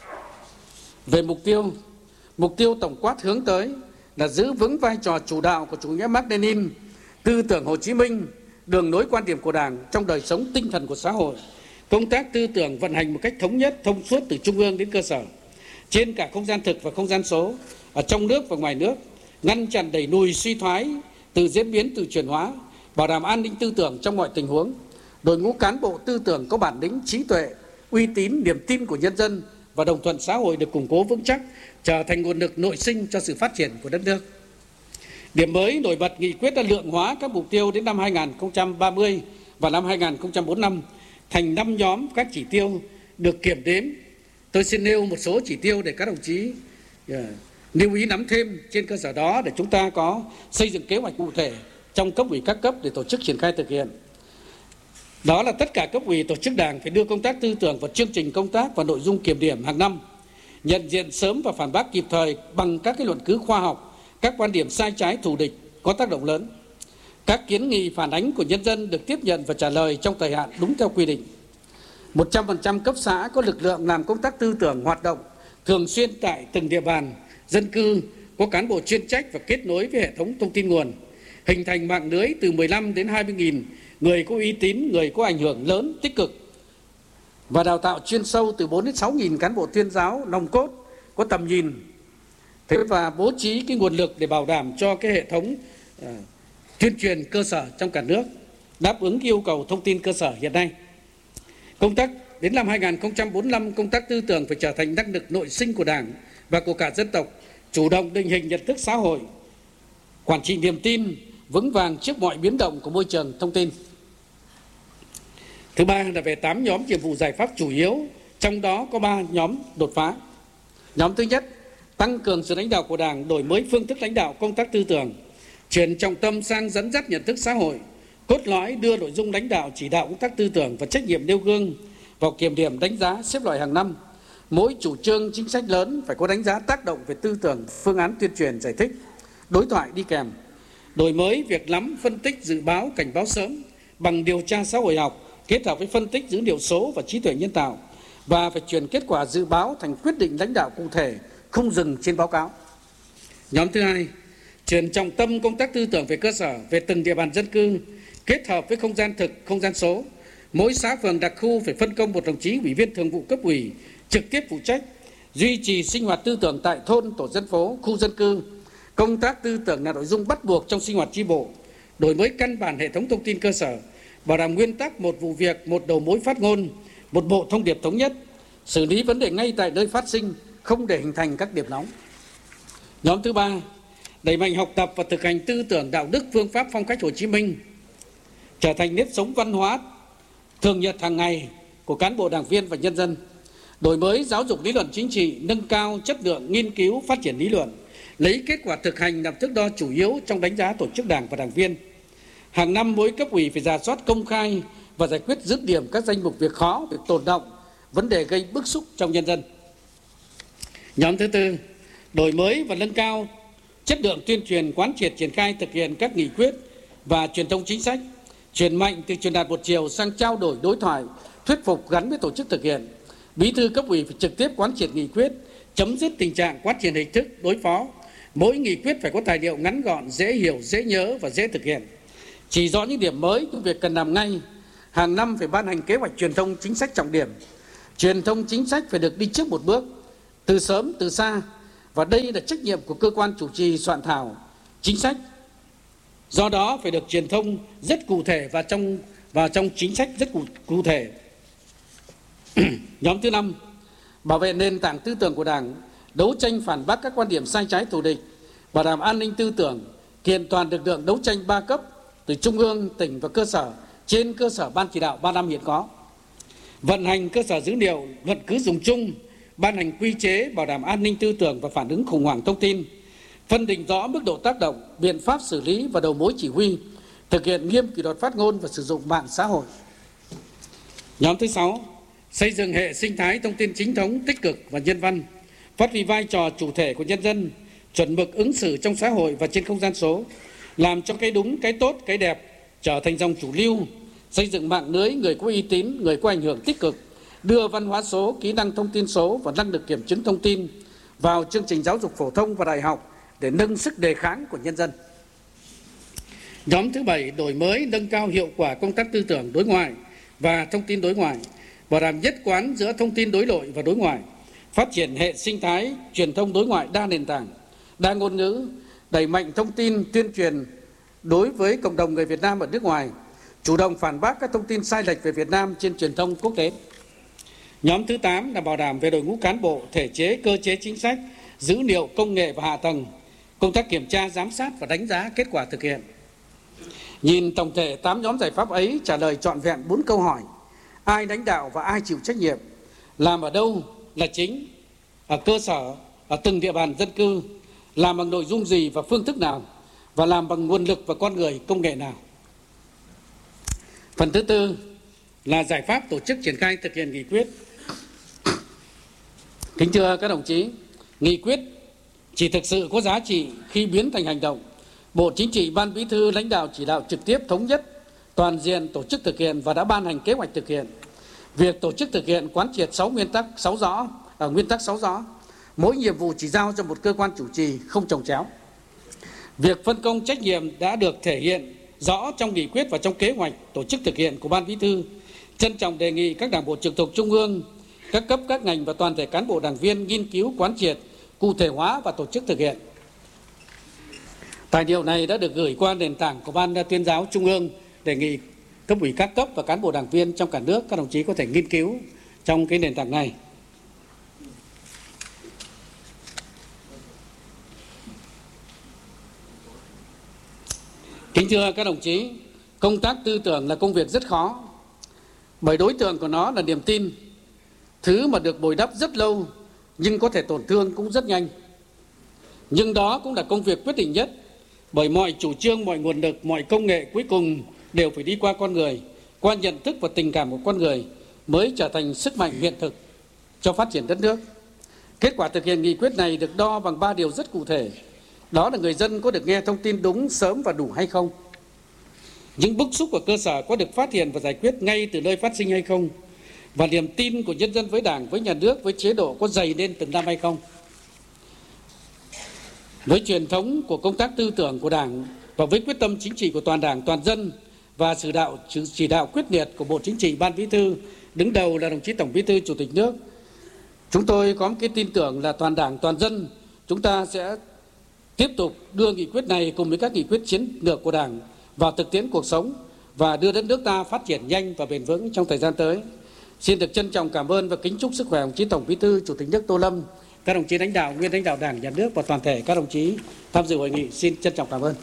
Về mục tiêu, mục tiêu tổng quát hướng tới là giữ vững vai trò chủ đạo của chủ nghĩa Mác Lênin, tư tưởng Hồ Chí Minh, đường lối quan điểm của Đảng trong đời sống tinh thần của xã hội. Công tác tư tưởng vận hành một cách thống nhất, thông suốt từ trung ương đến cơ sở, trên cả không gian thực và không gian số, ở trong nước và ngoài nước, ngăn chặn đẩy lùi suy thoái, từ diễn biến, từ chuyển hóa, bảo đảm an ninh tư tưởng trong mọi tình huống. Đội ngũ cán bộ tư tưởng có bản lĩnh, trí tuệ, uy tín, niềm tin của nhân dân và đồng thuận xã hội được củng cố vững chắc, trở thành nguồn lực nội sinh cho sự phát triển của đất nước. Điểm mới nổi bật, nghị quyết đã lượng hóa các mục tiêu đến năm hai nghìn không trăm ba mươi và năm hai nghìn không trăm bốn mươi lăm thành năm nhóm các chỉ tiêu được kiểm đếm. Tôi xin nêu một số chỉ tiêu để các đồng chí uh, lưu ý nắm thêm, trên cơ sở đó để chúng ta có xây dựng kế hoạch cụ thể trong cấp ủy các cấp để tổ chức triển khai thực hiện. Đó là tất cả cấp ủy tổ chức Đảng phải đưa công tác tư tưởng vào chương trình công tác và nội dung kiểm điểm hàng năm, nhận diện sớm và phản bác kịp thời bằng các cái luận cứ khoa học các quan điểm sai trái thù địch có tác động lớn. Các kiến nghị phản ánh của nhân dân được tiếp nhận và trả lời trong thời hạn đúng theo quy định. một trăm phần trăm cấp xã có lực lượng làm công tác tư tưởng hoạt động thường xuyên tại từng địa bàn dân cư, có cán bộ chuyên trách và kết nối với hệ thống thông tin nguồn, hình thành mạng lưới từ mười lăm đến hai mươi nghìn người có uy tín, người có ảnh hưởng lớn, tích cực, và đào tạo chuyên sâu từ bốn đến sáu nghìn cán bộ tuyên giáo nòng cốt có tầm nhìn. Thế và bố trí cái nguồn lực để bảo đảm cho cái hệ thống uh, tuyên truyền cơ sở trong cả nước đáp ứng yêu cầu thông tin cơ sở hiện nay. Công tác đến năm hai nghìn không trăm bốn mươi lăm, công tác tư tưởng phải trở thành năng lực nội sinh của Đảng và của cả dân tộc, chủ động định hình nhận thức xã hội, quản trị niềm tin vững vàng trước mọi biến động của môi trường thông tin. Thứ ba là về tám nhóm nhiệm vụ giải pháp chủ yếu, trong đó có ba nhóm đột phá. Nhóm thứ nhất, tăng cường sự lãnh đạo của Đảng, đổi mới phương thức lãnh đạo công tác tư tưởng, chuyển trọng tâm sang dẫn dắt nhận thức xã hội, cốt lõi đưa nội dung lãnh đạo chỉ đạo công tác tư tưởng và trách nhiệm nêu gương vào kiểm điểm, đánh giá, xếp loại hàng năm. Mỗi chủ trương chính sách lớn phải có đánh giá tác động về tư tưởng, phương án tuyên truyền, giải thích, đối thoại đi kèm. Đổi mới việc nắm, phân tích, dự báo, cảnh báo sớm bằng điều tra xã hội học kết hợp với phân tích dữ liệu số và trí tuệ nhân tạo, và phải chuyển kết quả dự báo thành quyết định lãnh đạo cụ thể, không dừng trên báo cáo. Nhóm thứ hai, chuyển trọng tâm công tác tư tưởng về cơ sở, về từng địa bàn dân cư, kết hợp với không gian thực, không gian số. Mỗi xã phường đặc khu phải phân công một đồng chí ủy viên thường vụ cấp ủy trực tiếp phụ trách duy trì sinh hoạt tư tưởng tại thôn, tổ dân phố, khu dân cư. Công tác tư tưởng là nội dung bắt buộc trong sinh hoạt chi bộ. Đổi mới căn bản hệ thống thông tin cơ sở, bảo đảm nguyên tắc một vụ việc, một đầu mối phát ngôn, một bộ thông điệp thống nhất, xử lý vấn đề ngay tại nơi phát sinh, không để hình thành các điểm nóng. Nhóm thứ ba, đẩy mạnh học tập và thực hành tư tưởng, đạo đức, phương pháp, phong cách Hồ Chí Minh, trở thành nếp sống văn hóa thường nhật hàng ngày của cán bộ, đảng viên và nhân dân. Đổi mới giáo dục lý luận chính trị, nâng cao chất lượng nghiên cứu, phát triển lý luận, lấy kết quả thực hành làm thước đo chủ yếu trong đánh giá tổ chức đảng và đảng viên. Hàng năm mỗi cấp ủy phải rà soát công khai và giải quyết dứt điểm các danh mục việc khó, việc tồn động, vấn đề gây bức xúc trong nhân dân. Nhóm thứ tư, đổi mới và nâng cao chất lượng tuyên truyền, quán triệt, triển khai thực hiện các nghị quyết và truyền thông chính sách, chuyển mạnh từ truyền đạt một chiều sang trao đổi, đối thoại, thuyết phục gắn với tổ chức thực hiện. Bí thư cấp ủy phải trực tiếp quán triệt nghị quyết, chấm dứt tình trạng quán triệt hình thức đối phó. Mỗi nghị quyết phải có tài liệu ngắn gọn, dễ hiểu, dễ nhớ và dễ thực hiện. Chỉ rõ những điểm mới, những việc cần làm ngay. hàng năm phải ban hành kế hoạch truyền thông chính sách trọng điểm. Truyền thông chính sách phải được đi trước một bước, từ sớm từ xa, và đây là trách nhiệm của cơ quan chủ trì soạn thảo chính sách. Do đó phải được truyền thông rất cụ thể và trong và trong chính sách rất cụ, cụ thể. Nhóm thứ năm, bảo vệ nền tảng tư tưởng của Đảng, đấu tranh phản bác các quan điểm sai trái thù địch, bảo đảm an ninh tư tưởng, kiện toàn lực lượng đấu tranh ba cấp từ trung ương, tỉnh và cơ sở trên cơ sở ban chỉ đạo ba năm hiện có. Vận hành cơ sở dữ liệu luận cứ dùng chung, ban hành quy chế bảo đảm an ninh tư tưởng và phản ứng khủng hoảng thông tin, phân định rõ mức độ tác động, biện pháp xử lý và đầu mối chỉ huy, thực hiện nghiêm kỷ luật phát ngôn và sử dụng mạng xã hội. Nhóm thứ sáu, xây dựng hệ sinh thái thông tin chính thống, tích cực và nhân văn, phát huy vai trò chủ thể của nhân dân, chuẩn mực ứng xử trong xã hội và trên không gian số, làm cho cái đúng, cái tốt, cái đẹp trở thành dòng chủ lưu, xây dựng mạng lưới người có uy tín, người có ảnh hưởng tích cực, đưa văn hóa số, kỹ năng thông tin số và năng lực kiểm chứng thông tin vào chương trình giáo dục phổ thông và đại học để nâng sức đề kháng của nhân dân. Nhóm thứ bảy, đổi mới, nâng cao hiệu quả công tác tư tưởng đối ngoại và thông tin đối ngoại, bảo đảm nhất quán giữa thông tin đối nội và đối ngoại, phát triển hệ sinh thái truyền thông đối ngoại đa nền tảng, đa ngôn ngữ, đẩy mạnh thông tin tuyên truyền đối với cộng đồng người Việt Nam ở nước ngoài, chủ động phản bác các thông tin sai lệch về Việt Nam trên truyền thông quốc tế. Nhóm thứ tám là bảo đảm về đội ngũ cán bộ, thể chế, cơ chế chính sách, dữ liệu, công nghệ và hạ tầng, công tác kiểm tra, giám sát và đánh giá kết quả thực hiện. Nhìn tổng thể tám nhóm giải pháp ấy trả lời trọn vẹn bốn câu hỏi: ai lãnh đạo và ai chịu trách nhiệm, làm ở đâu là chính, ở cơ sở, ở từng địa bàn dân cư, làm bằng nội dung gì và phương thức nào, và làm bằng nguồn lực và con người, công nghệ nào. Phần thứ tư là giải pháp tổ chức triển khai thực hiện nghị quyết. Kính thưa các đồng chí, nghị quyết chỉ thực sự có giá trị khi biến thành hành động. Bộ Chính trị, Ban Bí thư lãnh đạo chỉ đạo trực tiếp, thống nhất, toàn diện tổ chức thực hiện và đã ban hành kế hoạch thực hiện. Việc tổ chức thực hiện quán triệt sáu nguyên tắc sáu rõ, ở nguyên tắc sáu rõ, mỗi nhiệm vụ chỉ giao cho một cơ quan chủ trì, không chồng chéo. Việc phân công trách nhiệm đã được thể hiện rõ trong nghị quyết và trong kế hoạch tổ chức thực hiện của Ban Bí thư. Trân trọng đề nghị các đảng bộ trực thuộc Trung ương, các cấp, các ngành và toàn thể cán bộ đảng viên nghiên cứu, quán triệt, cụ thể hóa và tổ chức thực hiện. Tài liệu này đã được gửi qua nền tảng của Ban Tuyên giáo Trung ương, đề nghị cấp ủy các cấp và cán bộ đảng viên trong cả nước, các đồng chí có thể nghiên cứu trong cái nền tảng này. Kính thưa các đồng chí, công tác tư tưởng là công việc rất khó, bởi đối tượng của nó là niềm tin, thứ mà được bồi đắp rất lâu nhưng có thể tổn thương cũng rất nhanh. Nhưng đó cũng là công việc quyết định nhất, bởi mọi chủ trương, mọi nguồn lực, mọi công nghệ cuối cùng đều phải đi qua con người, qua nhận thức và tình cảm của con người mới trở thành sức mạnh hiện thực cho phát triển đất nước. Kết quả thực hiện nghị quyết này được đo bằng ba điều rất cụ thể. Đó là người dân có được nghe thông tin đúng, sớm và đủ hay không, những bức xúc của cơ sở có được phát hiện và giải quyết ngay từ nơi phát sinh hay không, và niềm tin của nhân dân với Đảng, với nhà nước, với chế độ có dày lên từng năm hay không. Với truyền thống của công tác tư tưởng của Đảng và với quyết tâm chính trị của toàn Đảng, toàn dân và sự đạo chỉ đạo quyết liệt của Bộ Chính trị, Ban Bí thư, đứng đầu là đồng chí Tổng Bí thư, Chủ tịch nước, chúng tôi có một cái tin tưởng là toàn Đảng, toàn dân chúng ta sẽ tiếp tục đưa nghị quyết này cùng với các nghị quyết chiến lược của Đảng vào thực tiễn cuộc sống và đưa đất nước ta phát triển nhanh và bền vững trong thời gian tới. Xin được trân trọng cảm ơn và kính chúc sức khỏe đồng chí Tổng Bí thư, Chủ tịch nước Tô Lâm, các đồng chí lãnh đạo, nguyên lãnh đạo Đảng, Nhà nước và toàn thể các đồng chí tham dự hội nghị. Xin trân trọng cảm ơn.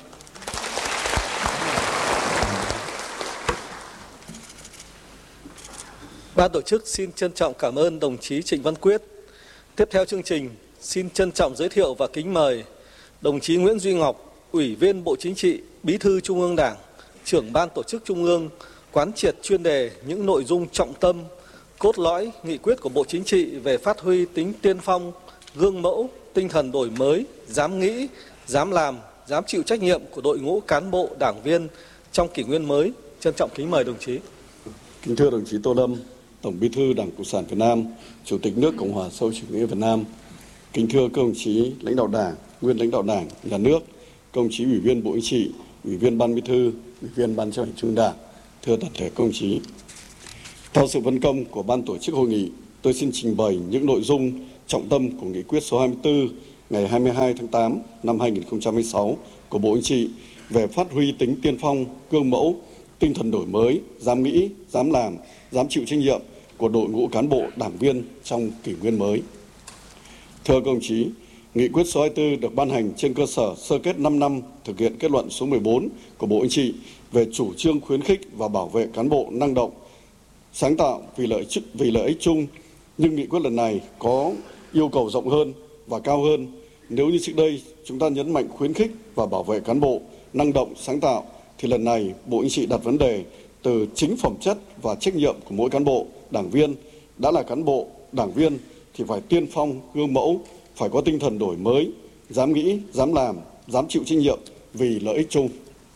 Ban tổ chức xin trân trọng cảm ơn đồng chí Trịnh Văn Quyết. Tiếp theo chương trình, xin trân trọng giới thiệu và kính mời đồng chí Nguyễn Duy Ngọc, Ủy viên Bộ Chính trị, Bí thư Trung ương Đảng, Trưởng Ban Tổ chức Trung ương, quán triệt chuyên đề những nội dung trọng tâm, cốt lõi nghị quyết của Bộ Chính trị về phát huy tính tiên phong, gương mẫu, tinh thần đổi mới, dám nghĩ, dám làm, dám chịu trách nhiệm của đội ngũ cán bộ, đảng viên trong kỷ nguyên mới. Trân trọng kính mời đồng chí. Kính thưa đồng chí Tô Lâm, Tổng Bí thư Đảng Cộng sản Việt Nam, Chủ tịch nước Cộng hòa xã hội chủ nghĩa Việt Nam. Kính thưa các đồng chí lãnh đạo Đảng, nguyên lãnh đạo Đảng, Nhà nước, các đồng chí Ủy viên Bộ Chính trị, Ủy viên Ban Bí thư, Ủy viên Ban Chấp hành Trung ương Đảng, Thưa toàn thể các đồng chí, theo sự phân công của ban tổ chức hội nghị, tôi xin trình bày những nội dung trọng tâm của nghị quyết số hai mươi tư ngày hai mươi hai tháng tám năm hai nghìn không trăm hai mươi sáu của Bộ Chính trị về phát huy tính tiên phong, gương mẫu, tinh thần đổi mới, dám nghĩ, dám làm, dám chịu trách nhiệm của đội ngũ cán bộ đảng viên trong kỷ nguyên mới. Thưa các đồng chí, nghị quyết số hai mươi tư được ban hành trên cơ sở sơ kết năm năm thực hiện kết luận số mười bốn của Bộ Chính trị về chủ trương khuyến khích và bảo vệ cán bộ năng động, sáng tạo vì lợi ích vì lợi ích chung, nhưng nghị quyết lần này có yêu cầu rộng hơn và cao hơn. Nếu như trước đây chúng ta nhấn mạnh khuyến khích và bảo vệ cán bộ năng động, sáng tạo, thì lần này Bộ Chính trị đặt vấn đề từ chính phẩm chất và trách nhiệm của mỗi cán bộ, đảng viên. Đã là cán bộ, đảng viên thì phải tiên phong, gương mẫu, phải có tinh thần đổi mới, dám nghĩ, dám làm, dám chịu trách nhiệm vì lợi ích chung.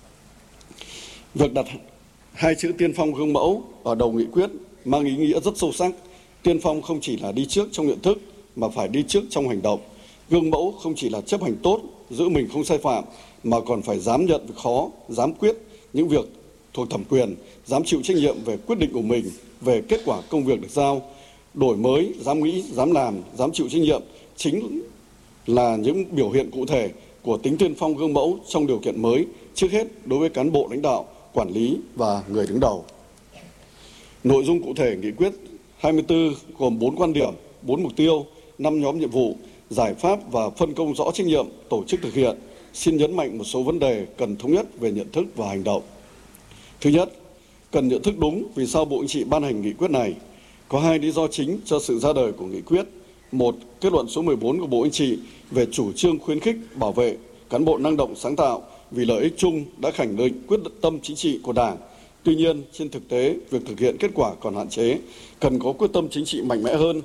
Việc đặt hai chữ tiên phong, gương mẫu ở đầu nghị quyết mang ý nghĩa rất sâu sắc. Tiên phong không chỉ là đi trước trong nhận thức mà phải đi trước trong hành động. Gương mẫu không chỉ là chấp hành tốt, giữ mình không sai phạm, mà còn phải dám nhận việc khó, dám quyết những việc thuộc thẩm quyền, dám chịu trách nhiệm về quyết định của mình, về kết quả công việc được giao. Đổi mới, dám nghĩ, dám làm, dám chịu trách nhiệm chính là những biểu hiện cụ thể của tính tiên phong, gương mẫu trong điều kiện mới, trước hết đối với cán bộ lãnh đạo, quản lý và người đứng đầu. Nội dung cụ thể nghị quyết hai mươi tư gồm bốn quan điểm, bốn mục tiêu, năm nhóm nhiệm vụ, giải pháp và phân công rõ trách nhiệm tổ chức thực hiện. Xin nhấn mạnh một số vấn đề cần thống nhất về nhận thức và hành động. Thứ nhất, cần nhận thức đúng vì sao Bộ Chính trị ban hành nghị quyết này. Có hai lý do chính cho sự ra đời của nghị quyết. Một, kết luận số mười bốn của Bộ Chính trị về chủ trương khuyến khích, bảo vệ cán bộ năng động, sáng tạo vì lợi ích chung đã khẳng định quyết tâm chính trị của Đảng. Tuy nhiên, trên thực tế, việc thực hiện kết quả còn hạn chế, cần có quyết tâm chính trị mạnh mẽ hơn,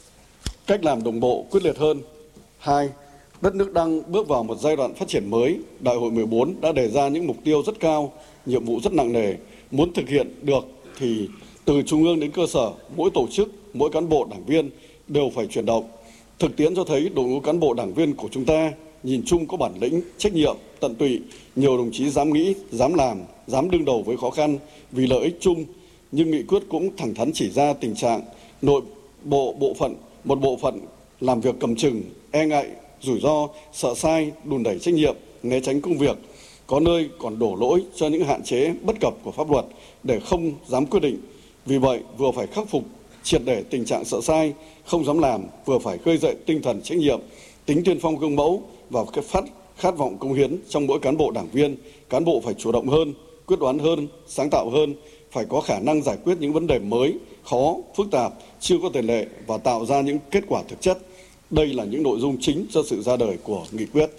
cách làm đồng bộ, quyết liệt hơn. Hai, đất nước đang bước vào một giai đoạn phát triển mới. Đại hội mười bốn đã đề ra những mục tiêu rất cao, nhiệm vụ rất nặng nề. Muốn thực hiện được thì từ trung ương đến cơ sở, mỗi tổ chức, mỗi cán bộ đảng viên đều phải chuyển động. Thực tiễn cho thấy đội ngũ cán bộ đảng viên của chúng ta nhìn chung có bản lĩnh, trách nhiệm, tận tụy. Nhiều đồng chí dám nghĩ, dám làm, dám đương đầu với khó khăn vì lợi ích chung. Nhưng nghị quyết cũng thẳng thắn chỉ ra tình trạng nội bộ bộ phận, một bộ phận làm việc cầm chừng, e ngại, rủi ro, sợ sai, đùn đẩy trách nhiệm, né tránh công việc. Có nơi còn đổ lỗi cho những hạn chế bất cập của pháp luật để không dám quyết định. Vì vậy, vừa phải khắc phục triệt để tình trạng sợ sai, không dám làm, vừa phải khơi dậy tinh thần trách nhiệm, tính tiên phong, gương mẫu và cái phát khát vọng cống hiến trong mỗi cán bộ đảng viên. Cán bộ phải chủ động hơn, quyết đoán hơn, sáng tạo hơn, phải có khả năng giải quyết những vấn đề mới, khó, phức tạp, chưa có tiền lệ và tạo ra những kết quả thực chất. Đây là những nội dung chính cho sự ra đời của nghị quyết.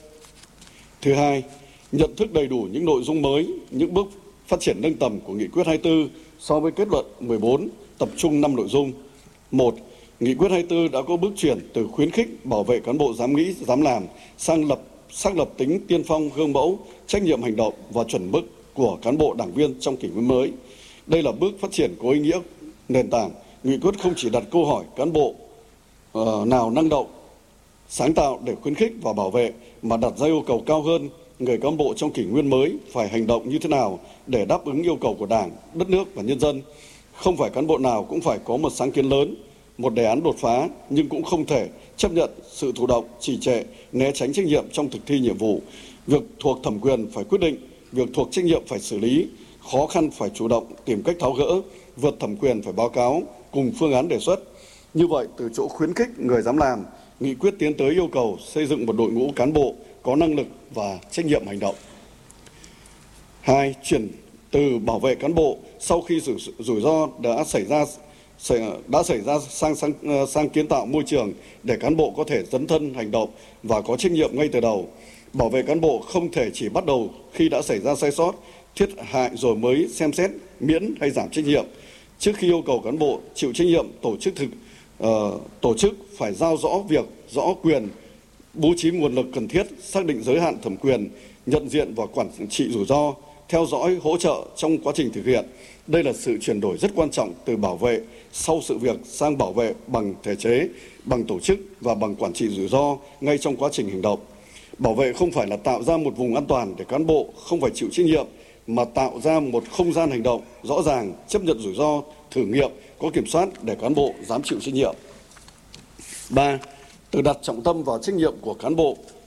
Thứ hai, nhận thức đầy đủ những nội dung mới, những bước phát triển nâng tầm của nghị quyết hai mươi tư so với kết luận mười bốn, tập trung năm nội dung. Một, nghị quyết hai mươi tư đã có bước chuyển từ khuyến khích bảo vệ cán bộ dám nghĩ, dám làm sang lập xác lập tính tiên phong, gương mẫu, trách nhiệm hành động và chuẩn mực của cán bộ đảng viên trong kỷ nguyên mới. Đây là bước phát triển có ý nghĩa nền tảng. Nghị quyết không chỉ đặt câu hỏi cán bộ uh, nào năng động, sáng tạo để khuyến khích và bảo vệ, mà đặt ra yêu cầu cao hơn, người cán bộ trong kỷ nguyên mới phải hành động như thế nào để đáp ứng yêu cầu của Đảng, đất nước và nhân dân. Không phải cán bộ nào cũng phải có một sáng kiến lớn, một đề án đột phá, nhưng cũng không thể chấp nhận sự thụ động, trì trệ, né tránh trách nhiệm trong thực thi nhiệm vụ. Việc thuộc thẩm quyền phải quyết định, việc thuộc trách nhiệm phải xử lý, khó khăn phải chủ động tìm cách tháo gỡ, vượt thẩm quyền phải báo cáo cùng phương án đề xuất. Như vậy, từ chỗ khuyến khích người dám làm, nghị quyết tiến tới yêu cầu xây dựng một đội ngũ cán bộ có năng lực và trách nhiệm hành động. Hai, chuyển từ bảo vệ cán bộ sau khi rủi, rủi ro đã xảy ra đã xảy ra sang, sang sang kiến tạo môi trường để cán bộ có thể dấn thân hành động và có trách nhiệm ngay từ đầu. Bảo vệ cán bộ không thể chỉ bắt đầu khi đã xảy ra sai sót, thiết hại rồi mới xem xét miễn hay giảm trách nhiệm. Trước khi yêu cầu cán bộ chịu trách nhiệm, tổ chức thực uh, tổ chức phải giao rõ việc, rõ quyền, bố trí nguồn lực cần thiết, xác định giới hạn thẩm quyền, nhận diện và quản trị rủi ro, theo dõi, hỗ trợ trong quá trình thực hiện. Đây là sự chuyển đổi rất quan trọng từ bảo vệ sau sự việc sang bảo vệ bằng thể chế, bằng tổ chức và bằng quản trị rủi ro ngay trong quá trình hành động. Bảo vệ không phải là tạo ra một vùng an toàn để cán bộ không phải chịu trách nhiệm mà tạo ra một không gian hành động rõ ràng, chấp nhận rủi ro, thử nghiệm, có kiểm soát để cán bộ dám chịu trách nhiệm. Ba, tự đặt trọng tâm vào trách nhiệm của cán bộ